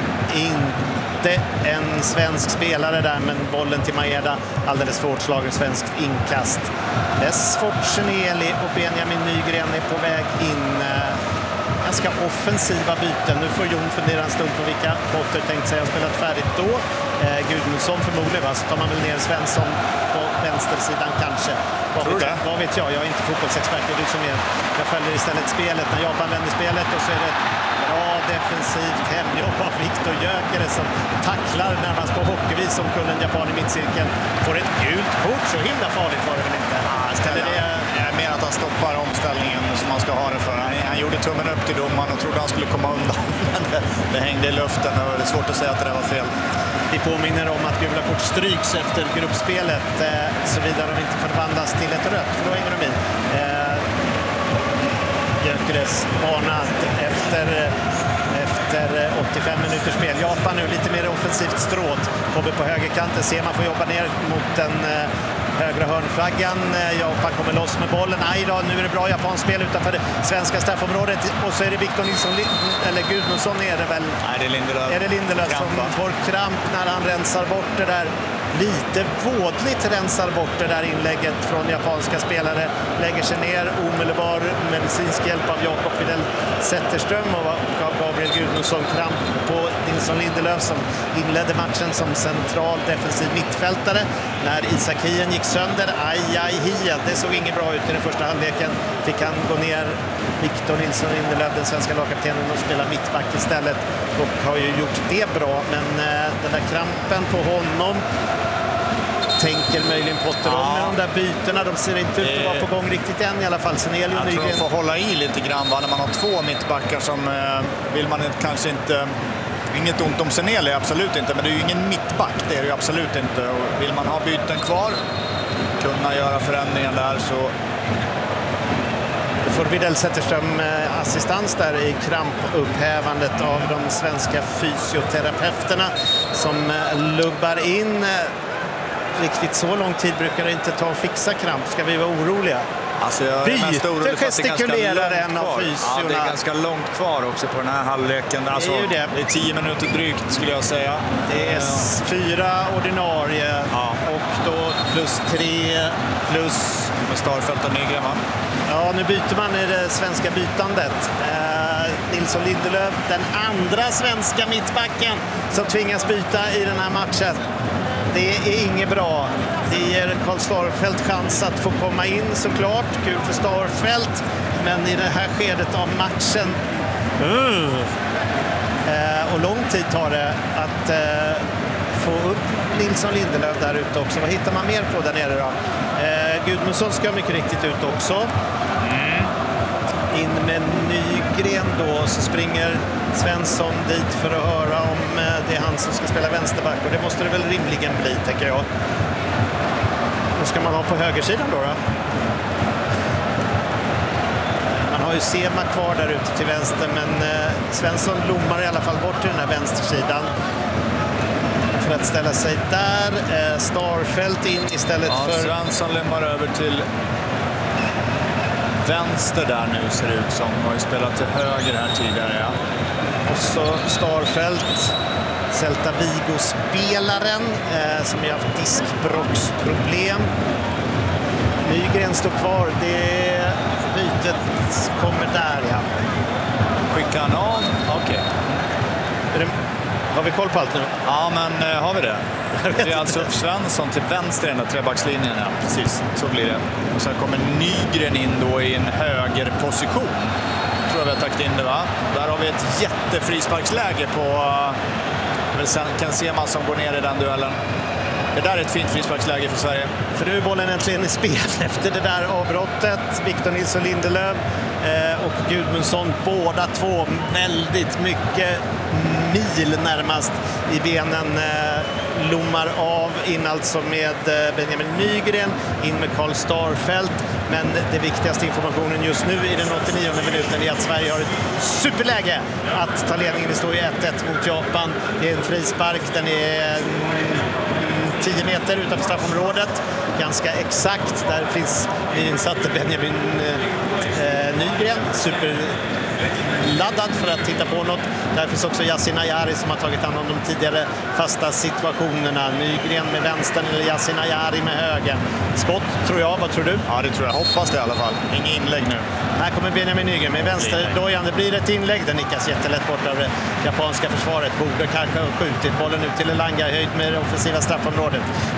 Inte en svensk spelare där, men bollen till Maeda. Alldeles för hårt slagen svenskt inkast. Des Forceneli och Benjamin Nygren är på väg in. Ganska offensiva byten. Nu får Jon fundera en stund på vilka Potter tänkt sig har spelat färdigt då. Eh, Gudmundsson förmodligen, va? Så tar man väl ner Svensson på vänstersidan kanske. Vad vet, jag, vad vet jag? Jag är inte fotbollsexpert, det är du som är. Jag följer istället spelet. När Japan vänder spelet och så är det ett bra defensivt hemjobb av Viktor Gyökeres som tacklar närmast på hockeyvis som kullen Japan i mittcirkeln. Får ett gult kort, så himla farligt var det väl inte? Ja, ställer det. Jag menar att han stoppar omställningen som man ska ha det för. Han, han gjorde tummen upp till domaren och trodde han skulle komma undan. Men det, det hängde i luften och det är svårt att säga att det där var fel. Vi påminner om att gula kort stryks efter gruppspelet, eh, såvida de inte förvandlas till ett rött, för då hänger de i. Eh, Gyökeres varnat efter, efter åttiofem minuters spel. Japan nu lite mer offensivt stråt. Bobbe på högerkanten ser man får jobba ner mot den eh, högra hörnflaggan. Japan kommer loss med bollen. Nej då, nu är det bra japanskt spel utanför det svenska straffområdet. Och så är det Victor Nilsson, eller Gudmundsson är det väl? Nej, det är Lindelöf. Är det Lindelöf som får kramp när han rensar bort det där. Lite vådligt rensar bort det där inlägget från japanska spelare. Lägger sig ner, omedelbar medicinsk hjälp av Jakob Fidel Zetterström och gav Gabriel Gudmundsson kramp på Nilsson Lindelöf som inledde matchen som central defensiv mittfältare. När Isak Hien gick sönder, aj aj Hien, det såg inget bra ut i den första halvleken. Fick han gå ner Victor Nilsson Lindelöf, den svenska lagkaptenen, och spela mittback istället. Och har ju gjort det bra, men eh, den där krampen på honom tänker möjligen Potter om med de där bytena. De ser inte ut att vara på gång riktigt än i alla fall. Senelio Jag Nygren. tror de får hålla i lite grann, va? När man har två mittbackar som eh, vill man kanske inte... Inget ont om Senelio, absolut inte. Men det är ju ingen mittback, det är det ju absolut inte. Och vill man ha byten kvar, kunna göra förändringar där, så... Får Videll Zetterström eh, assistans där i krampupphävandet av de svenska fysioterapeuterna som eh, lubbar in. Riktigt så lång tid brukar det inte ta att fixa kramp. Ska vi vara oroliga? Alltså jag Byte gestikulerar en av fysiorna. Ja, det är ganska långt kvar också på den här halvleken. Alltså, det är ju det. Det är tio minuter drygt skulle jag säga. Det är ja. fyra ordinarie ja. och då plus tre plus... Med Starfelt och Nygren, va? Ja, nu byter man i det svenska bytandet. Eh, Nilsson Lindelöf, den andra svenska mittbacken som tvingas byta i den här matchen. Det är inget bra. Det ger Karl Starfelt chans att få komma in såklart. Kul för Starfelt. Men i det här skedet av matchen... Uh. Eh, och lång tid tar det att eh, få upp Nilsson Lindelöf där ute också. Vad hittar man mer på där nere då? Eh, Gudmundsson ska mycket riktigt ut också. Mm. In med Nygren då, så springer Svensson dit för att höra om eh, det är han som ska spela vänsterback. Och det måste det väl rimligen bli, tänker jag. Vad ska man ha på högersidan då? då? Man har ju Sema kvar där ute till vänster, men eh, Svensson lommar i alla fall bort till den här vänstersidan. För att ställa sig där. Eh, Starfelt in istället ja, för... Svensson lämnar över till vänster där nu, ser det ut som. Har ju spelat till höger här tidigare, ja. Och så Starfelt, Celta Vigo-spelaren eh, som ju haft diskbråcksproblem. Nygren står kvar. Det bytet kommer där, ja. Skickar han av? Okej. Okay. Har vi koll på allt nu? Ja, men äh, har vi det? Det är alltså Svensson till vänster i den där trebackslinjen, ja. Precis, så blir det. Och sen kommer Nygren in då i en högerposition. Tror jag vi har tagit in det, va? Där har vi ett jättefrisparksläge på uh, sen Ken Sema som går ner i den duellen. Det där är ett fint frisparksläge för Sverige. För nu är bollen äntligen i spel efter det där avbrottet. Victor Nilsson Lindelöf eh, och Gudmundsson, båda två väldigt mycket mil närmast i benen. Eh, lommar av in alltså med Benjamin Nygren, in med Karl Starfelt. Men det viktigaste informationen just nu i den åttionionde minuten är att Sverige har ett superläge att ta ledningen. Det står ju ett ett mot Japan. Det är en frispark, den är tio meter utanför straffområdet. Ganska exakt, där finns insatte Benjamin eh, Nygren, super laddad för att titta på något. Där finns också Yasin Ayari som har tagit hand om de tidigare fasta situationerna. Nygren med vänstern eller Yasin Ayari med höger. Skott tror jag, vad tror du? Ja, det tror jag. Hoppas det i alla fall. Inget inlägg nu. Här kommer Benjamin Nygren med vänsterdojan. Det blir ett inlägg. Den nickas jättelätt bort av det japanska försvaret. Borde kanske ha skjutit bollen ut till Elanga, höjd med det offensiva straffområdet.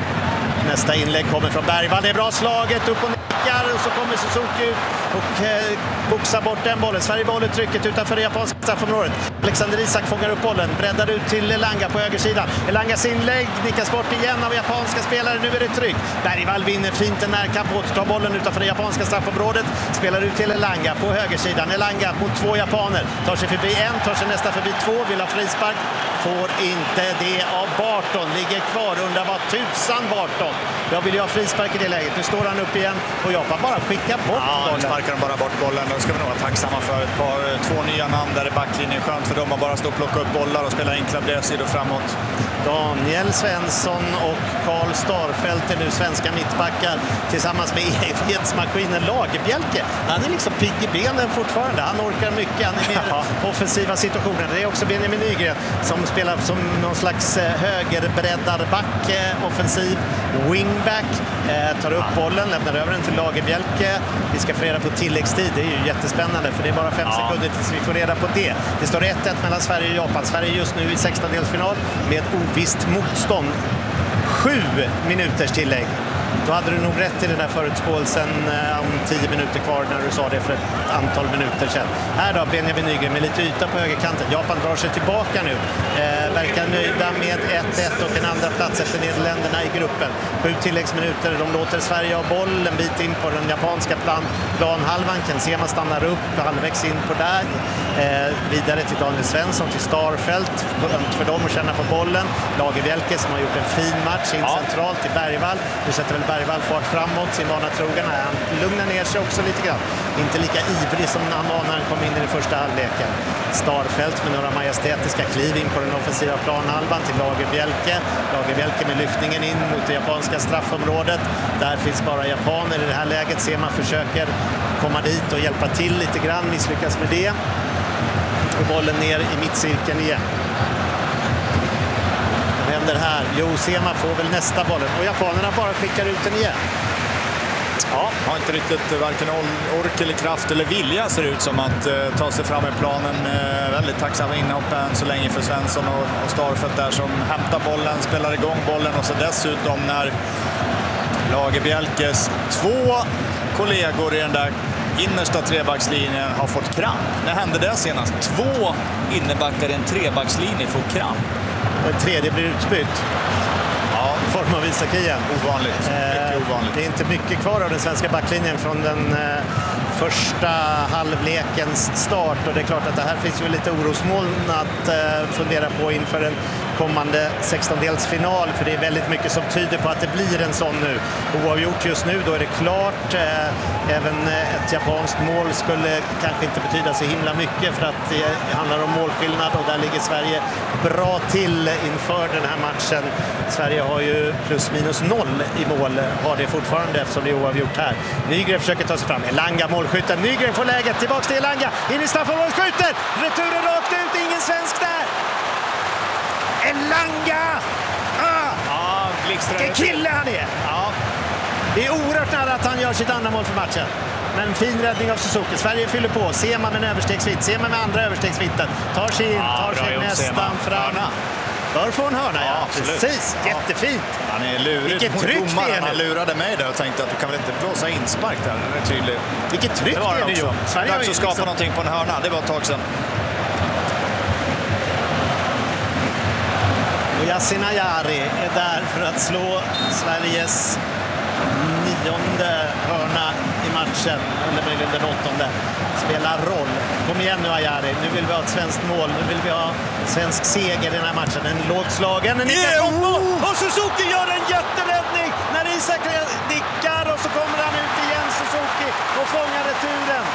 Nästa inlägg kommer från Bergvall. Det är bra slaget, upp och nickar, och så kommer Suzuki ut och eh, boxar bort den bollen. Sverige behåller trycket utanför det japanska straffområdet. Alexander Isak fångar upp bollen, breddar ut till Elanga på högersidan. Elangas inlägg nickas bort igen av japanska spelare. Nu är det tryck. Bergvall vinner fint en närkamp, återtar bollen utanför det japanska straffområdet. Spelar ut till Elanga på högersidan. Elanga mot två japaner. Tar sig förbi en, tar sig nästa förbi två. Vill ha frispark. Får inte det av Barton. Ligger kvar, undrar vad tusan Barton. Jag vill ju ha frispark i det läget. Nu står han upp igen och Japan bara skickar bort ja, bollen. Ja, sparkar de bara bort bollen. Då ska vi nog vara tacksamma för ett par, två nya namn där i backlinjen. Skönt för dem att bara stå och plocka upp bollar och spela enkla bredsidor framåt. Daniel Svensson och Karl Starfelt är nu svenska mittbackar tillsammans med evighetsmaskinen Lagerbjälke. Han är liksom pigg i benen fortfarande. Han orkar mycket. Han är med i offensiva situationer. Det är också Benjamin Nygren som spelar som någon slags högerbreddarback, offensiv wingback. Eh, tar upp bollen, lämnar över den till Lagerbjälke. Vi ska få reda på tilläggstid. Det är ju jättespännande för det är bara fem ja. sekunder tills vi får reda på det. Det står ett ett mellan Sverige och Japan. Sverige är just nu i sextondelsfinal med ovisst motstånd. Sju minuters tillägg. Då hade du nog rätt i den där förutspåelsen eh, om tio minuter kvar när du sa det för ett antal minuter sedan. Här då Benjamin Nygren med lite yta på högerkanten. Japan drar sig tillbaka nu. Eh, verkar nöjda med ett ett och en andra plats efter Nederländerna i gruppen. Sju tilläggsminuter. De låter Sverige ha boll en bit in på den japanska plan. planhalvan. Kensema stannar upp halvvägs in på där. Eh, vidare till Daniel Svensson, till Starfelt. Skönt för dem att känna på bollen. Lagerbjälke som har gjort en fin match in ja. centralt till Bergvall. Nu sätter väl Bergvall fart framåt, sin vana trogen. Han lugnar ner sig också lite grann. Inte lika ivrig som han var när han kom in i den första halvleken. Starfelt med några majestätiska kliv in på den offensiva planhalvan till Lagerbjälke. Lagerbjälke med lyftningen in mot det japanska straffområdet. Där finns bara japaner i det här läget. Sema försöker komma dit och hjälpa till lite grann. Misslyckas med det. Och bollen ner i mittcirkeln igen. Vad händer här? Jo, Sema får väl nästa bollen. Och japanerna bara skickar ut den igen. Ja, har inte riktigt varken ork eller kraft eller vilja ser ut som att eh, ta sig fram i planen. Eh, väldigt tacksamma inhopp än så länge för Svensson och, och Starfelt där som hämtar bollen, spelar igång bollen och så dessutom när Lagerbjälkes två kollegor i den där innersta trebackslinjen har fått kramp. När hände det senast? Två innebackar i en trebackslinje får kramp. Den tredje blir utbytt. Form av Isak igen. Ovanligt. Eh, ovanligt. Det är inte mycket kvar av den svenska backlinjen från den eh, första halvlekens start. Och det är klart att det här finns ju lite orosmoln att eh, fundera på inför en kommande sextondelsfinal. För det är väldigt mycket som tyder på att det blir en sån nu. Oavgjort just nu, då är det klart. Eh, även ett japanskt mål skulle kanske inte betyda så himla mycket för att det handlar om målskillnad och där ligger Sverige bra till inför den här matchen. Sverige har ju plus minus noll i mål, har det fortfarande eftersom det är oavgjort här. Nygren försöker ta sig fram. Elanga målskytten. Nygren får läget. Tillbaks till Elanga. In i straffområdet. Skjuter. Returen rakt ut. Ingen svensk där. Elanga! Ah! Ja, vilken kille han är! Ja. Det är oerhört nära att han gör sitt andra mål för matchen. Men fin räddning av Suzuki. Sverige fyller på. Sema med en överstegsvitt. Sema med andra överstegsvitten. Tar sig in. Ja, tar sig nästan fram. Bör få en hörna, ja. ja precis. Ja. Jättefint. Han är lurig. Vilket tryck det är nu. Han lurade mig där och tänkte att du kan väl inte blåsa inspark där. Det är tydligt. Vilket tryck det, det, det är nu. Sverige har ju skapa liksom någonting på en hörna. Det var ett tag sedan. Och Yasin Ayari är där för att slå Sveriges nionde hörna i matchen, eller möjligen den åttonde. Spelar roll. På kom igen nu Ajari, nu vill vi ha ett svenskt mål, nu vill vi ha svensk seger i den här matchen. En lågslagen, en nickar yeah. och Suzuki gör en jätteräddning när Isak nickar och så kommer han ut igen, Suzuki, och fångar returen.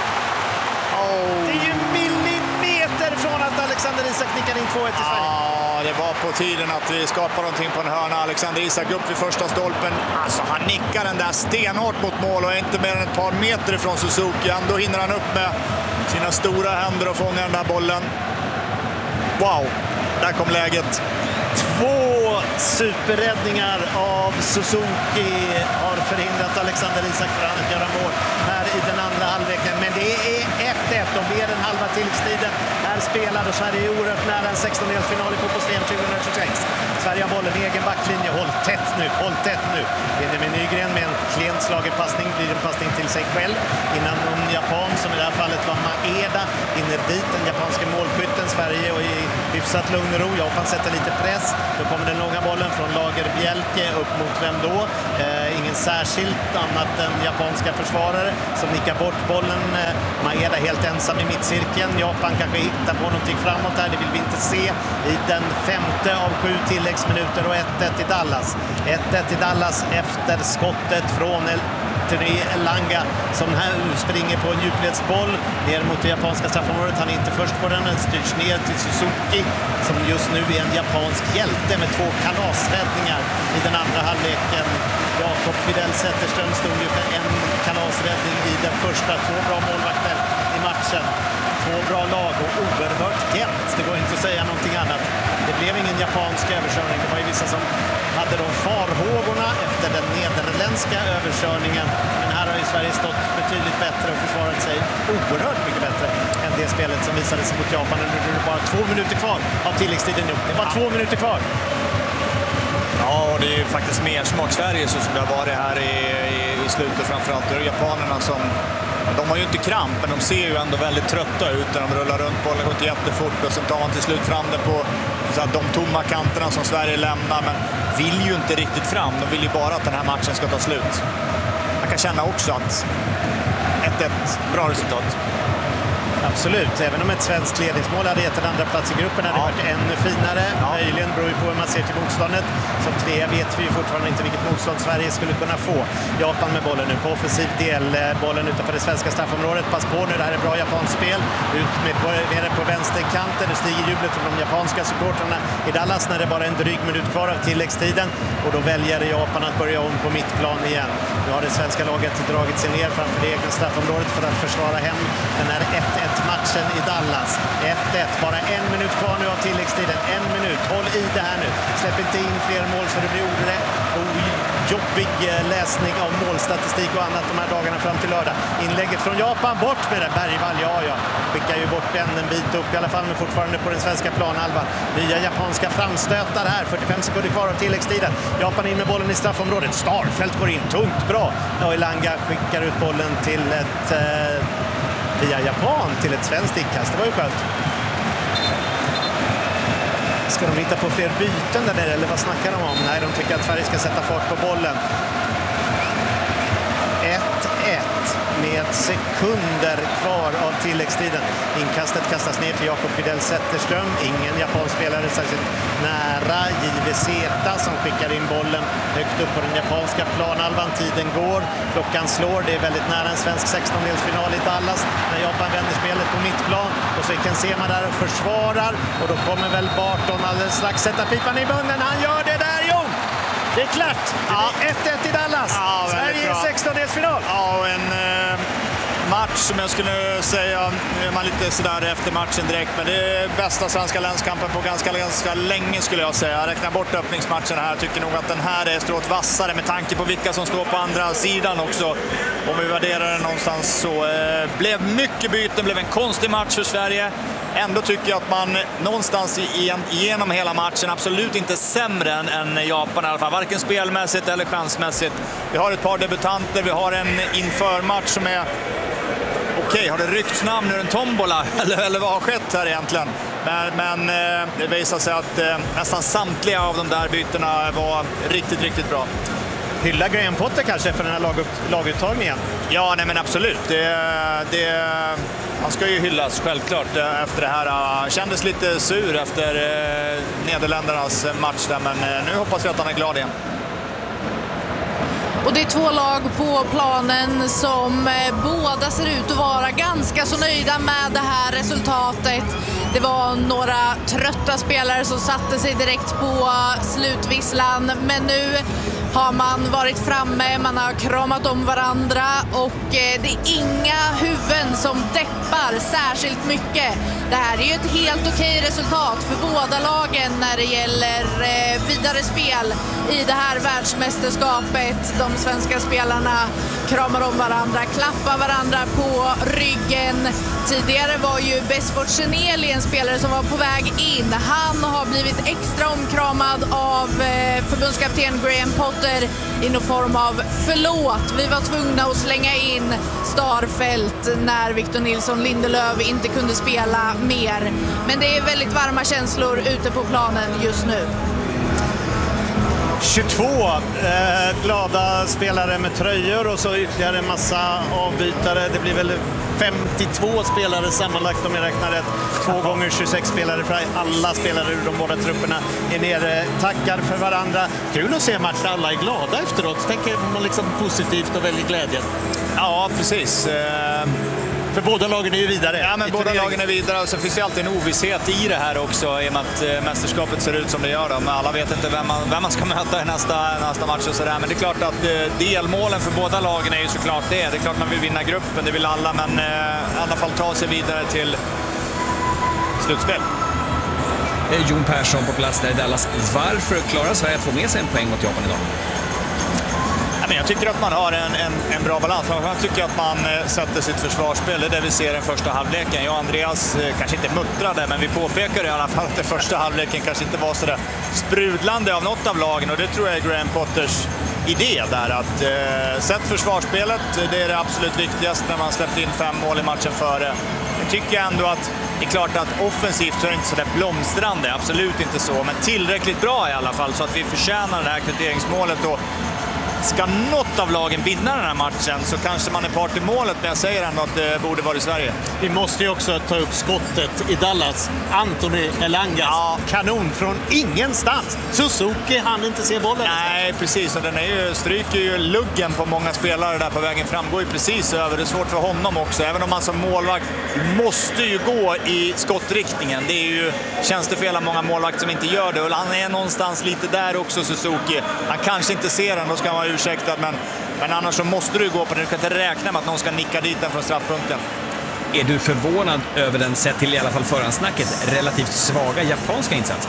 Oh. Det är ju millimeter från att Alexander Isak nickar in två ett i Sverige. Ja, det var på tiden att vi skapar någonting på en hörna. Alexander Isak upp vid första stolpen. Alltså, han nickar den där stenhårt mot mål och är inte mer än ett par meter ifrån Suzuki. Ändå hinner han upp med sina stora händer och fångar den där bollen. Wow, där kom läget. Två superräddningar av Suzuki har förhindrat Alexander Isak från att göra mål här i den andra halvleken. Men det är ett ett och mer än halva tillstiden. Här spelar och Sverige är oerhört nära en sextondelsfinal i fotbolls-V M tjugohundratjugosex. Sverige har bollen i egen backlinje. Håll tätt nu, håll tätt nu. Benjamin Nygren med en klent slagen passning blir en passning till sig själv. Innan någon japan, som i det här fallet var Maeda, hinner dit den japanska målskytten. Sverige och i hyfsat lugn och ro. Japan sätter lite press. Då kommer den långa bollen från Lager Bjelke upp mot vem då? Eh, ingen särskilt annat än japanska försvarare som nickar bort bollen. Eh, Maeda helt ensam i mittcirkeln. Japan kanske hittar på någonting framåt här. Det vill vi inte se i den femte av sju tilläggsminuter och ett ett i Dallas. ett ett i Dallas efter skottet från El Turi Elanga som här springer på en djupledsboll ner mot det japanska straffområdet. Han är inte först på den, den styrs ner till Suzuki som just nu är en japansk hjälte med två kalasräddningar i den andra halvleken. Jakob Fidel Zetterström stod ju för en kalasräddning i den första. Två bra målvakter i matchen. Två bra lag och oerhört jämnt. Det går inte att säga någonting annat. Det blev ingen japansk överkörning. Det var ju vissa som hade de farhågorna efter den nederländska överkörningen. Men här har ju Sverige stått betydligt bättre och försvarat sig oerhört mycket bättre än det spelet som visades mot Japan. Nu är det bara två minuter kvar av tilläggstiden. Det är bara två minuter kvar. Ja, och det är ju faktiskt mer smak Sverige så som det har varit här i, i, i slutet. Framförallt det är japanerna som... De har ju inte kramp, men de ser ju ändå väldigt trötta ut när de rullar runt bollen. Det går inte jättefort och sen tar man till slut fram det på så att de tomma kanterna som Sverige lämnar. Men vill ju inte riktigt fram. De vill ju bara att den här matchen ska ta slut. Man kan känna också att ett ett, bra resultat. Absolut, även om ett svenskt ledningsmål hade gett en andra plats i gruppen hade det ja. varit ännu finare. Ja. Möjligen beror ju på hur man ser till motståndet. Som tre vet vi ju fortfarande inte vilket motstånd Sverige skulle kunna få. Japan med bollen nu på offensiv del. Bollen utanför det svenska straffområdet. Pass på nu, det här är bra japanskt spel. Ut med på, nere på vänsterkanten. Nu stiger jublet från de japanska supportrarna i Dallas när det bara är en dryg minut kvar av tilläggstiden. Och då väljer Japan att börja om på mittplan igen. Nu har det svenska laget dragit sig ner framför det egna straffområdet för att försvara hem den här ett ett matchen i Dallas. ett ett, bara en minut kvar nu av tilläggstiden. En minut, håll i det här nu. Släpp inte in fler mål så det blir orätt. Jobbig läsning av målstatistik och annat de här dagarna fram till lördag. Inlägget från Japan, bort med det. Bergvall, ja ja. Skickar ju bort den en bit upp i alla fall, men fortfarande på den svenska planhalvan. Nya japanska framstötar här. fyrtiofem sekunder kvar av tilläggstiden. Japan in med bollen i straffområdet. Starfelt går in, tungt, bra. Ja, Elanga skickar ut bollen till ett... Eh, via Japan till ett svenskt inkast. Det var ju skönt. Ska de hitta på fler byten där nere, eller vad snackar de om? Nej, de tycker att Sverige ska sätta fart på bollen. ett ett med sekunder kvar av tilläggstiden. Inkastet kastas ner till Jakob Fidel Zetterström. Ingen japansk spelare särskilt nära. J V Z som skickar in bollen högt upp på den japanska planhalvan. Tiden går, klockan slår. Det är väldigt nära en svensk sextondelsfinal i Dallas när Japan vänder spelet på mittplan. Och så kan se man där och försvarar. Och då kommer väl Barton alldeles strax sätta pipan i munnen. Han gör det där, jo! Det är klart. Ja. ett ett i Dallas. Ja, Sverige i sextondelsfinal. Ja, en eh, match som jag skulle säga, nu är man lite sådär efter matchen direkt, men det är bästa svenska länskampen på ganska, ganska länge skulle jag säga. Jag räknar bort öppningsmatchen här. Jag tycker nog att den här är strået vassare med tanke på vilka som står på andra sidan också. Om vi värderar den någonstans så eh, blev mycket byten, blev en konstig match för Sverige. Ändå tycker jag att man någonstans genom hela matchen absolut inte sämre än, än Japan i alla fall. Varken spelmässigt eller chansmässigt. Vi har ett par debutanter, vi har en införmatch som är... Okej, okay, har det ryckts namn ur en tombola? Eller, eller vad har skett här egentligen? Men, men eh, det visar sig att eh, nästan samtliga av de där bytena var riktigt, riktigt bra. Hylla Graham Potter kanske för den här lag, laguttagningen? Ja, nej men absolut. Det, det, han ska ju hyllas självklart efter det här. Han kändes lite sur efter eh, Nederländernas match där, men eh, nu hoppas vi att han är glad igen. Och det är två lag på planen som båda ser ut att vara ganska så nöjda med det här resultatet. Det var några trötta spelare som satte sig direkt på slutvisslan, men nu har man varit framme, man har kramat om varandra och det är inga huvuden som deppar särskilt mycket. Det här är ju ett helt okej resultat för båda lagen när det gäller vidare spel i det här världsmästerskapet. De svenska spelarna kramar om varandra, klappar varandra på ryggen. Tidigare var ju Besford Cheneli en spelare som var på väg in. Han har blivit extra omkramad av förbundskapten Graham Potter i någon form av förlåt. Vi var tvungna att slänga in Starfelt när Victor Nilsson Lindelöf inte kunde spela mer. Men det är väldigt varma känslor ute på planen just nu. tjugotvå eh, glada spelare med tröjor och så ytterligare en massa avbytare. Det blir väl femtiotvå spelare sammanlagt om jag räknar rätt. Två gånger tjugosex spelare för alla spelare ur de båda trupperna är nere. Tackar för varandra. Kul att se matchen. Alla är glada efteråt. Tänker man liksom positivt och väldigt glädjen. Ja, precis. Eh... För båda lagen är ju vidare. Ja, men båda lagen är vidare och så finns det alltid en ovisshet i det här också i och med att eh, mästerskapet ser ut som det gör. Då. Men alla vet inte vem man, vem man ska möta i nästa, nästa match och sådär. Men det är klart att eh, delmålen för båda lagen är ju såklart det. Det är klart man vill vinna gruppen, det vill alla, men eh, i alla fall ta sig vidare till slutspel. Jon Persson på plats där i Dallas. Varför klarar Sverige att få med sig en poäng mot Japan idag? Men jag tycker att man har en, en, en bra balans. Jag tycker att man sätter sitt försvarsspel. Det är det vi ser i den första halvleken. Jag och Andreas kanske inte muttrade, men vi påpekar i alla fall att den första halvleken kanske inte var så där sprudlande av något av lagen. Och det tror jag är Graham Potters idé där. Att eh, sätt försvarsspelet, det är det absolut viktigaste när man släppt in fem mål i matchen före. Jag tycker ändå att det är klart att offensivt så är det inte så där blomstrande. Absolut inte så, men tillräckligt bra i alla fall så att vi förtjänar det här kvitteringsmålet. Och ska något av lagen vinna den här matchen så kanske man är part i målet, men jag säger ändå att det borde vara i Sverige. Vi måste ju också ta upp skottet i Dallas. Anthony Elanga, ja. Kanon från ingenstans. Suzuki hann inte se bollen. Nej, precis. Och den är ju, stryker ju luggen på många spelare där på vägen fram. Går ju precis över. Det är svårt för honom också. Även om man som målvakt måste ju gå i skottriktningen. Det är ju tjänstefel av många målvakter som inte gör det. Och han är någonstans lite där också, Suzuki. Han kanske inte ser den, då ska han vara ursäktad. Men, men annars så måste du gå på det. Du kan inte räkna med att någon ska nicka dit den från straffpunkten. Är du förvånad över den, sett till i alla fall förhandsnacket, relativt svaga japanska insatsen?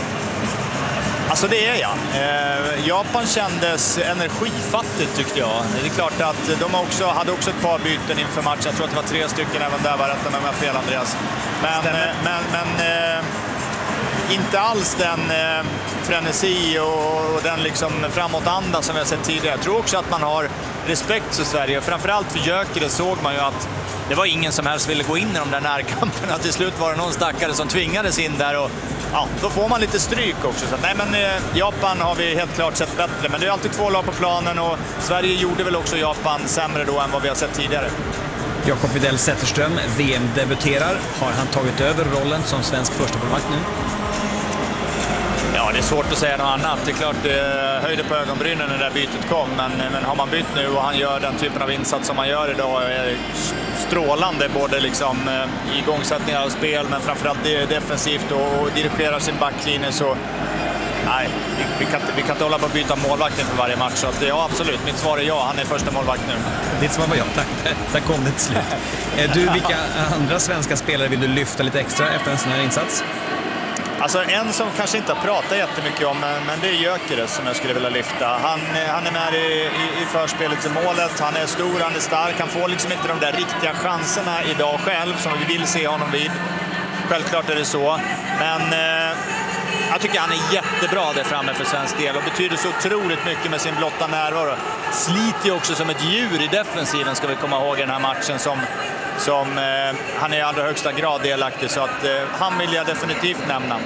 Alltså det är jag. Eh, Japan kändes energifattigt tyckte jag. Det är klart att de också, hade också ett par byten inför matchen. Jag tror att det var tre stycken även där, var rätt med mig fel Andreas. Men, eh, men, men eh, inte alls den eh, frenesi och, och den liksom framåtanda som vi har sett tidigare. Jag tror också att man har respekt för Sverige. Framförallt för Gyökeres såg man ju att det var ingen som helst ville gå in i de där närkamperna. Till slut var det någon stackare som tvingades in där och ja, då får man lite stryk också. Så att, nej, men eh, Japan har vi helt klart sett bättre. Men det är alltid två lag på planen och Sverige gjorde väl också Japan sämre då än vad vi har sett tidigare. Jakob Widell Zetterström, V M-debuterar. Har han tagit över rollen som svensk förstemålvakt nu? Ja, det är svårt att säga något annat. Det är klart, det höjde på ögonbrynen när det där bytet kom. Men, men har man bytt nu och han gör den typen av insats som man gör idag är strålande. Både liksom i igångsättningar av spel, men framförallt defensivt och, och dirigerar sin backlinje. Så nej, vi, vi, kan, vi kan inte hålla på att byta målvakt inför varje match. Så att, ja, absolut. Mitt svar är ja. Han är första målvakt nu. Ditt svar var ja, tack. Där kom det till slut. Du, vilka andra svenska spelare vill du lyfta lite extra efter en sån här insats? Alltså en som kanske inte har pratat jättemycket om, men det är Gyökeres som jag skulle vilja lyfta. Han, han är med i, i, i förspelet till målet, han är stor, han är stark, han får liksom inte de där riktiga chanserna idag själv som vi vill se honom vid. Självklart är det så, men eh, jag tycker han är jättebra där framme för svensk del och betyder så otroligt mycket med sin blotta närvaro. Sliter ju också som ett djur i defensiven, ska vi komma ihåg, i den här matchen som som eh, han är i allra högsta grad delaktig, så att eh, han vill jag definitivt nämna.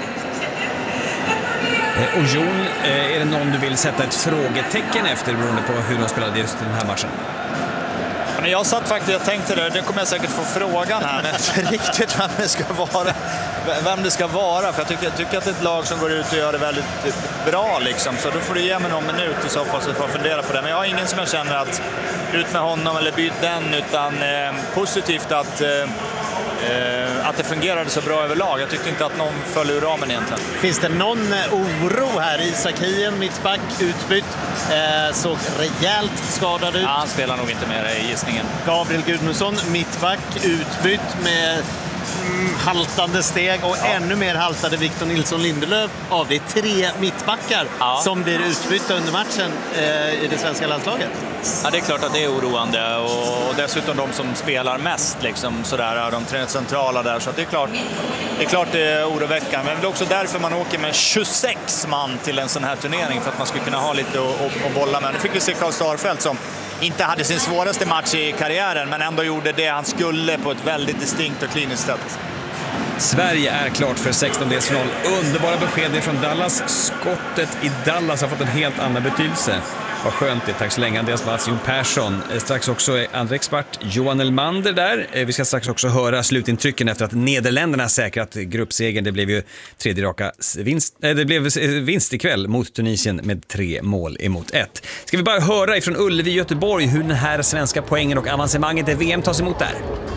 Och Jon, eh, är det någon du vill sätta ett frågetecken efter beroende på hur de spelade just den här matchen? men jag satt faktiskt och tänkte det, det kommer jag säkert få frågan här, men inte riktigt vem det ska vara. Vem det ska vara, för jag tycker, jag tycker att det är ett lag som går ut och gör det väldigt bra liksom, så då får du ge mig någon minut i så fall så får jag fundera på det. Men jag har ingen som jag känner att ut med honom eller byt den, utan eh, positivt att eh, att det fungerade så bra överlag. Jag tyckte inte att någon föll ur ramen egentligen. Finns det någon oro här? Isak Hien, mittback, utbytt, eh, såg rejält skadad ut. Ja, han spelar nog inte mer i gissningen. Gabriel Gudmundsson, mittback, utbytt med mm, haltande steg och ja. ännu mer haltade Victor Nilsson Lindelöf av. Det är tre mittbackar ja. som blir utbytta under matchen eh, i det svenska landslaget. Ja, det är klart att det är oroande och dessutom de som spelar mest liksom, sådär, de tre centrala där, så att det är klart det är klart det är oroväckande, men det är också därför man åker med tjugosex man till en sån här turnering, för att man ska kunna ha lite att bolla med. Nu fick vi se Karl Starfelt som inte hade sin svåraste match i karriären, men ändå gjorde det han skulle på ett väldigt distinkt och kliniskt sätt. Sverige är klart för sextondelsfinal. Underbara besked från Dallas. Skottet i Dallas har fått en helt annan betydelse. Vad skönt det. Tack så länge Andreas Mats, Jon Persson. Strax också andra expert Johan Elmander där. Vi ska strax också höra slutintrycken efter att Nederländerna säkrat gruppsegern. Det blev ju tredje raka vinst, äh, det blev vinst ikväll mot Tunisien med tre mål emot ett. Ska vi bara höra ifrån Ullevi Göteborg hur den här svenska poängen och avancemanget i V M tas emot där.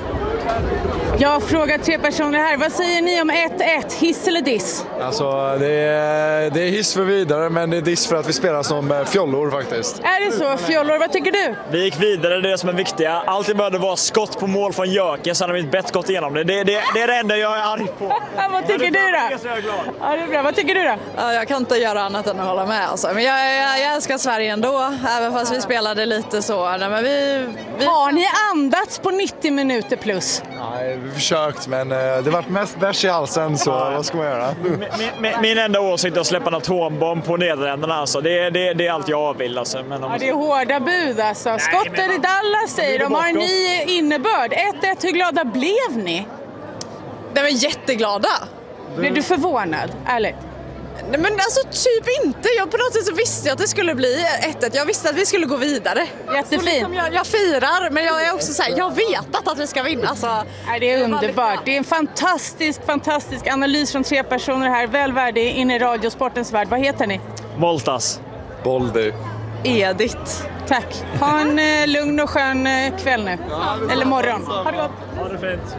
Jag frågar tre personer här. Vad säger ni om ett ett? Hiss eller diss? Alltså, det är, det är hiss för vidare, men det är diss för att vi spelar som fjollor faktiskt. Är det så? Fjollor, vad tycker du? Vi gick vidare, det är det som är viktiga. Alltid behövde vara skott på mål från Jöken, så hade vi inte bett gått igenom det. Det, det. det är det enda jag är arg på. Vad tycker du då? Ja, det är bra. Vad tycker du då? Ja, jag kan inte göra annat än att hålla med. Alltså. Men jag, jag, jag älskar Sverige ändå, även fast vi spelade lite så. Nej, men vi, vi... Har ni andats på nittio minuter plus? Nej, vi försökt, men det var mest bärs i halsen, så vad ska man göra? Min, min, min enda åsikt är att släppa en atombomb på Nederländerna. Alltså. Det, det, det är allt jag vill. Alltså. Men om... ja, det är hårda bud alltså. Skotten i Dallas säger de har en ny innebörd. ett ett, hur glada blev ni? De var jätteglada. Blev du förvånad, ärligt? Nej, men alltså typ inte. Jag på något sätt så visste jag att det skulle bli ett ett. Jag visste att vi skulle gå vidare. Jättefint. Liksom jag, jag firar, men jag är också så här, jag vet att vi ska vinna. Alltså, ja, det är underbart. Det är en fantastisk, fantastisk analys från tre personer här. Väl värdig in i radiosportens värld. Vad heter ni? Voltas. Boldy. Edith. Tack. Ha en eh, lugn och skön eh, kväll nu. Eller morgon. Ha det gott. Ha det fint.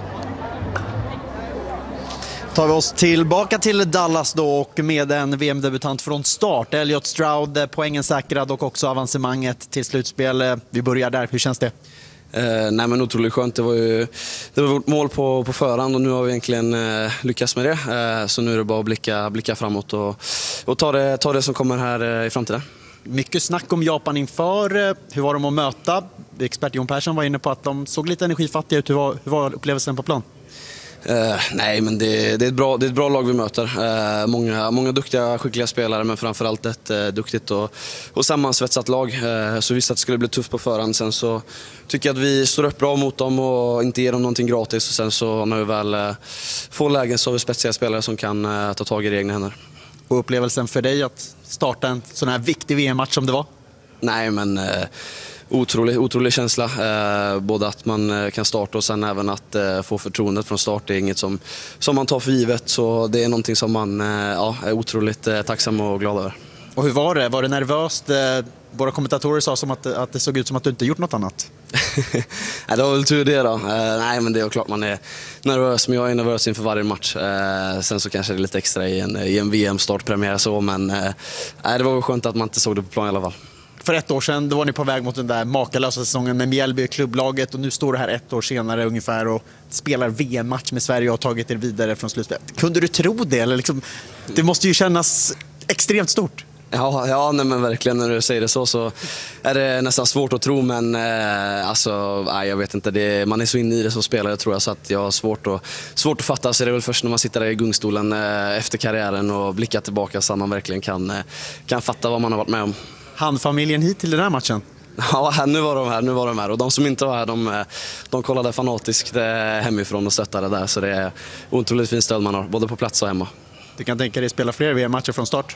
Tar vi oss tillbaka till Dallas då, och med en V M-debutant från start. Elliot Stroud, poängen säkrad och också avancemanget till slutspel. Vi börjar där, hur känns det? Eh, nej men otroligt skönt, det var ju det var vårt mål på, på förhand och nu har vi egentligen eh, lyckats med det. Eh, så nu är det bara att blicka, blicka framåt och, och ta, det, ta det som kommer här eh, i framtiden. Mycket snack om Japan inför. Hur var de att möta? Expert Jon Persson var inne på att de såg lite energifattiga ut. Hur var, hur var upplevelsen på plan? Uh, nej, men det, det, är ett bra, det är ett bra lag vi möter. Uh, många, många duktiga, skickliga spelare, men framförallt ett uh, duktigt och, och sammansvetsat lag. Uh, så visst att det skulle bli tufft på förhand. Sen så tycker jag att vi står upp bra mot dem och inte ger dem någonting gratis. Och sen så när vi väl uh, får lägen så har vi spetsiga spelare som kan uh, ta tag i det egna händer. Och upplevelsen för dig att starta en sån här viktig V M-match som det var? Nej, men... Uh, Otrolig, otrolig känsla, eh, både att man kan starta och sen även att eh, få förtroendet från start. Det är inget som, som man tar för givet, så det är någonting som man eh, ja, är otroligt eh, tacksam och glad över. Och hur var det? Var det nervöst? Eh, våra kommentatorer sa som att, att det såg ut som att du inte gjort något annat. Nej, det var väl tur det då. Eh, nej, men det är klart man är nervös, men jag är nervös inför varje match. Eh, sen så kanske det är lite extra i en, i en V M-startpremiär så, men eh, det var skönt att man inte såg det på plan i alla fall. För ett år sedan då var ni på väg mot den där makalösa säsongen med Mjällby klubblaget, och nu står du här ett år senare ungefär och spelar V M-match med Sverige och har tagit er vidare från slutspelet. Kunde du tro det? Eller liksom, det måste ju kännas extremt stort. Ja, ja nej, men verkligen när du säger det så så är det nästan svårt att tro, men eh, alltså, nej, jag vet inte, det, man är så inne i det som spelare tror jag, så att jag har svårt att, svårt att fatta. Så det är väl först när man sitter där i gungstolen eh, efter karriären och blickar tillbaka så man verkligen kan, eh, kan fatta vad man har varit med om. Handfamiljen hit till den här matchen? Ja, nu var de här, nu var de här. Och de som inte var här, de, de kollade fanatiskt hemifrån och stöttade där. Så det är otroligt fin stöd man har, både på plats och hemma. Du kan tänka dig spela fler V M-matcher från start?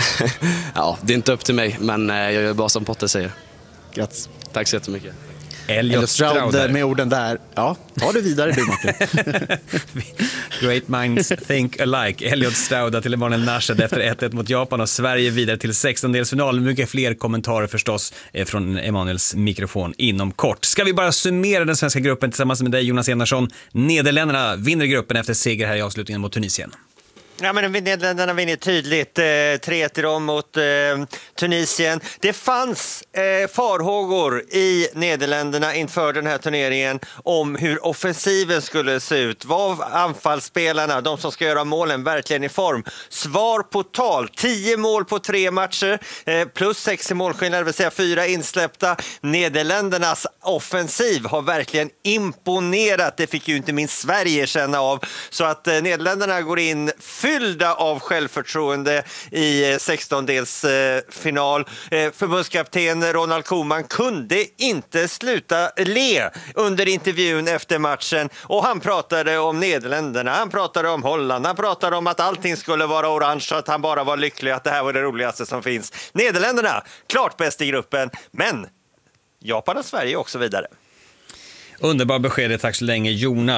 Ja, det är inte upp till mig, men jag gör bara som Potter säger. Grattis. Tack så jättemycket. Elliot Strouder. Med orden där. Ja, ta det vidare du, Martin. Great minds think alike. Elliot Strouder till Emanuel Nashed efter ett ett mot Japan och Sverige vidare till sextondelsfinal. Mycket fler kommentarer förstås från Emanuels mikrofon inom kort. Ska vi bara summera den svenska gruppen tillsammans med dig, Jonas Enarsson. Nederländerna vinner gruppen efter seger här i avslutningen mot Tunisien. Ja, men Nederländerna vinner tydligt eh, tre ett i dem mot eh, Tunisien. Det fanns eh, farhågor i Nederländerna inför den här turneringen om hur offensiven skulle se ut. Var anfallsspelarna, de som ska göra målen, verkligen i form? Svar på tal. Tio mål på tre matcher eh, plus sex i målskillnad, det vill säga fyra insläppta. Nederländernas offensiv har verkligen imponerat. Det fick ju inte minst Sverige känna av. Så att eh, Nederländerna går in fyllda av självförtroende i sextondelsfinal. Förbundskapten Ronald Koeman kunde inte sluta le under intervjun efter matchen, och han pratade om Nederländerna, han pratade om Holland, han pratade om att allting skulle vara orange, att han bara var lycklig, att det här var det roligaste som finns. Nederländerna, klart bäst i gruppen, men Japan och Sverige också vidare. Underbar besked, tack så länge Jonas.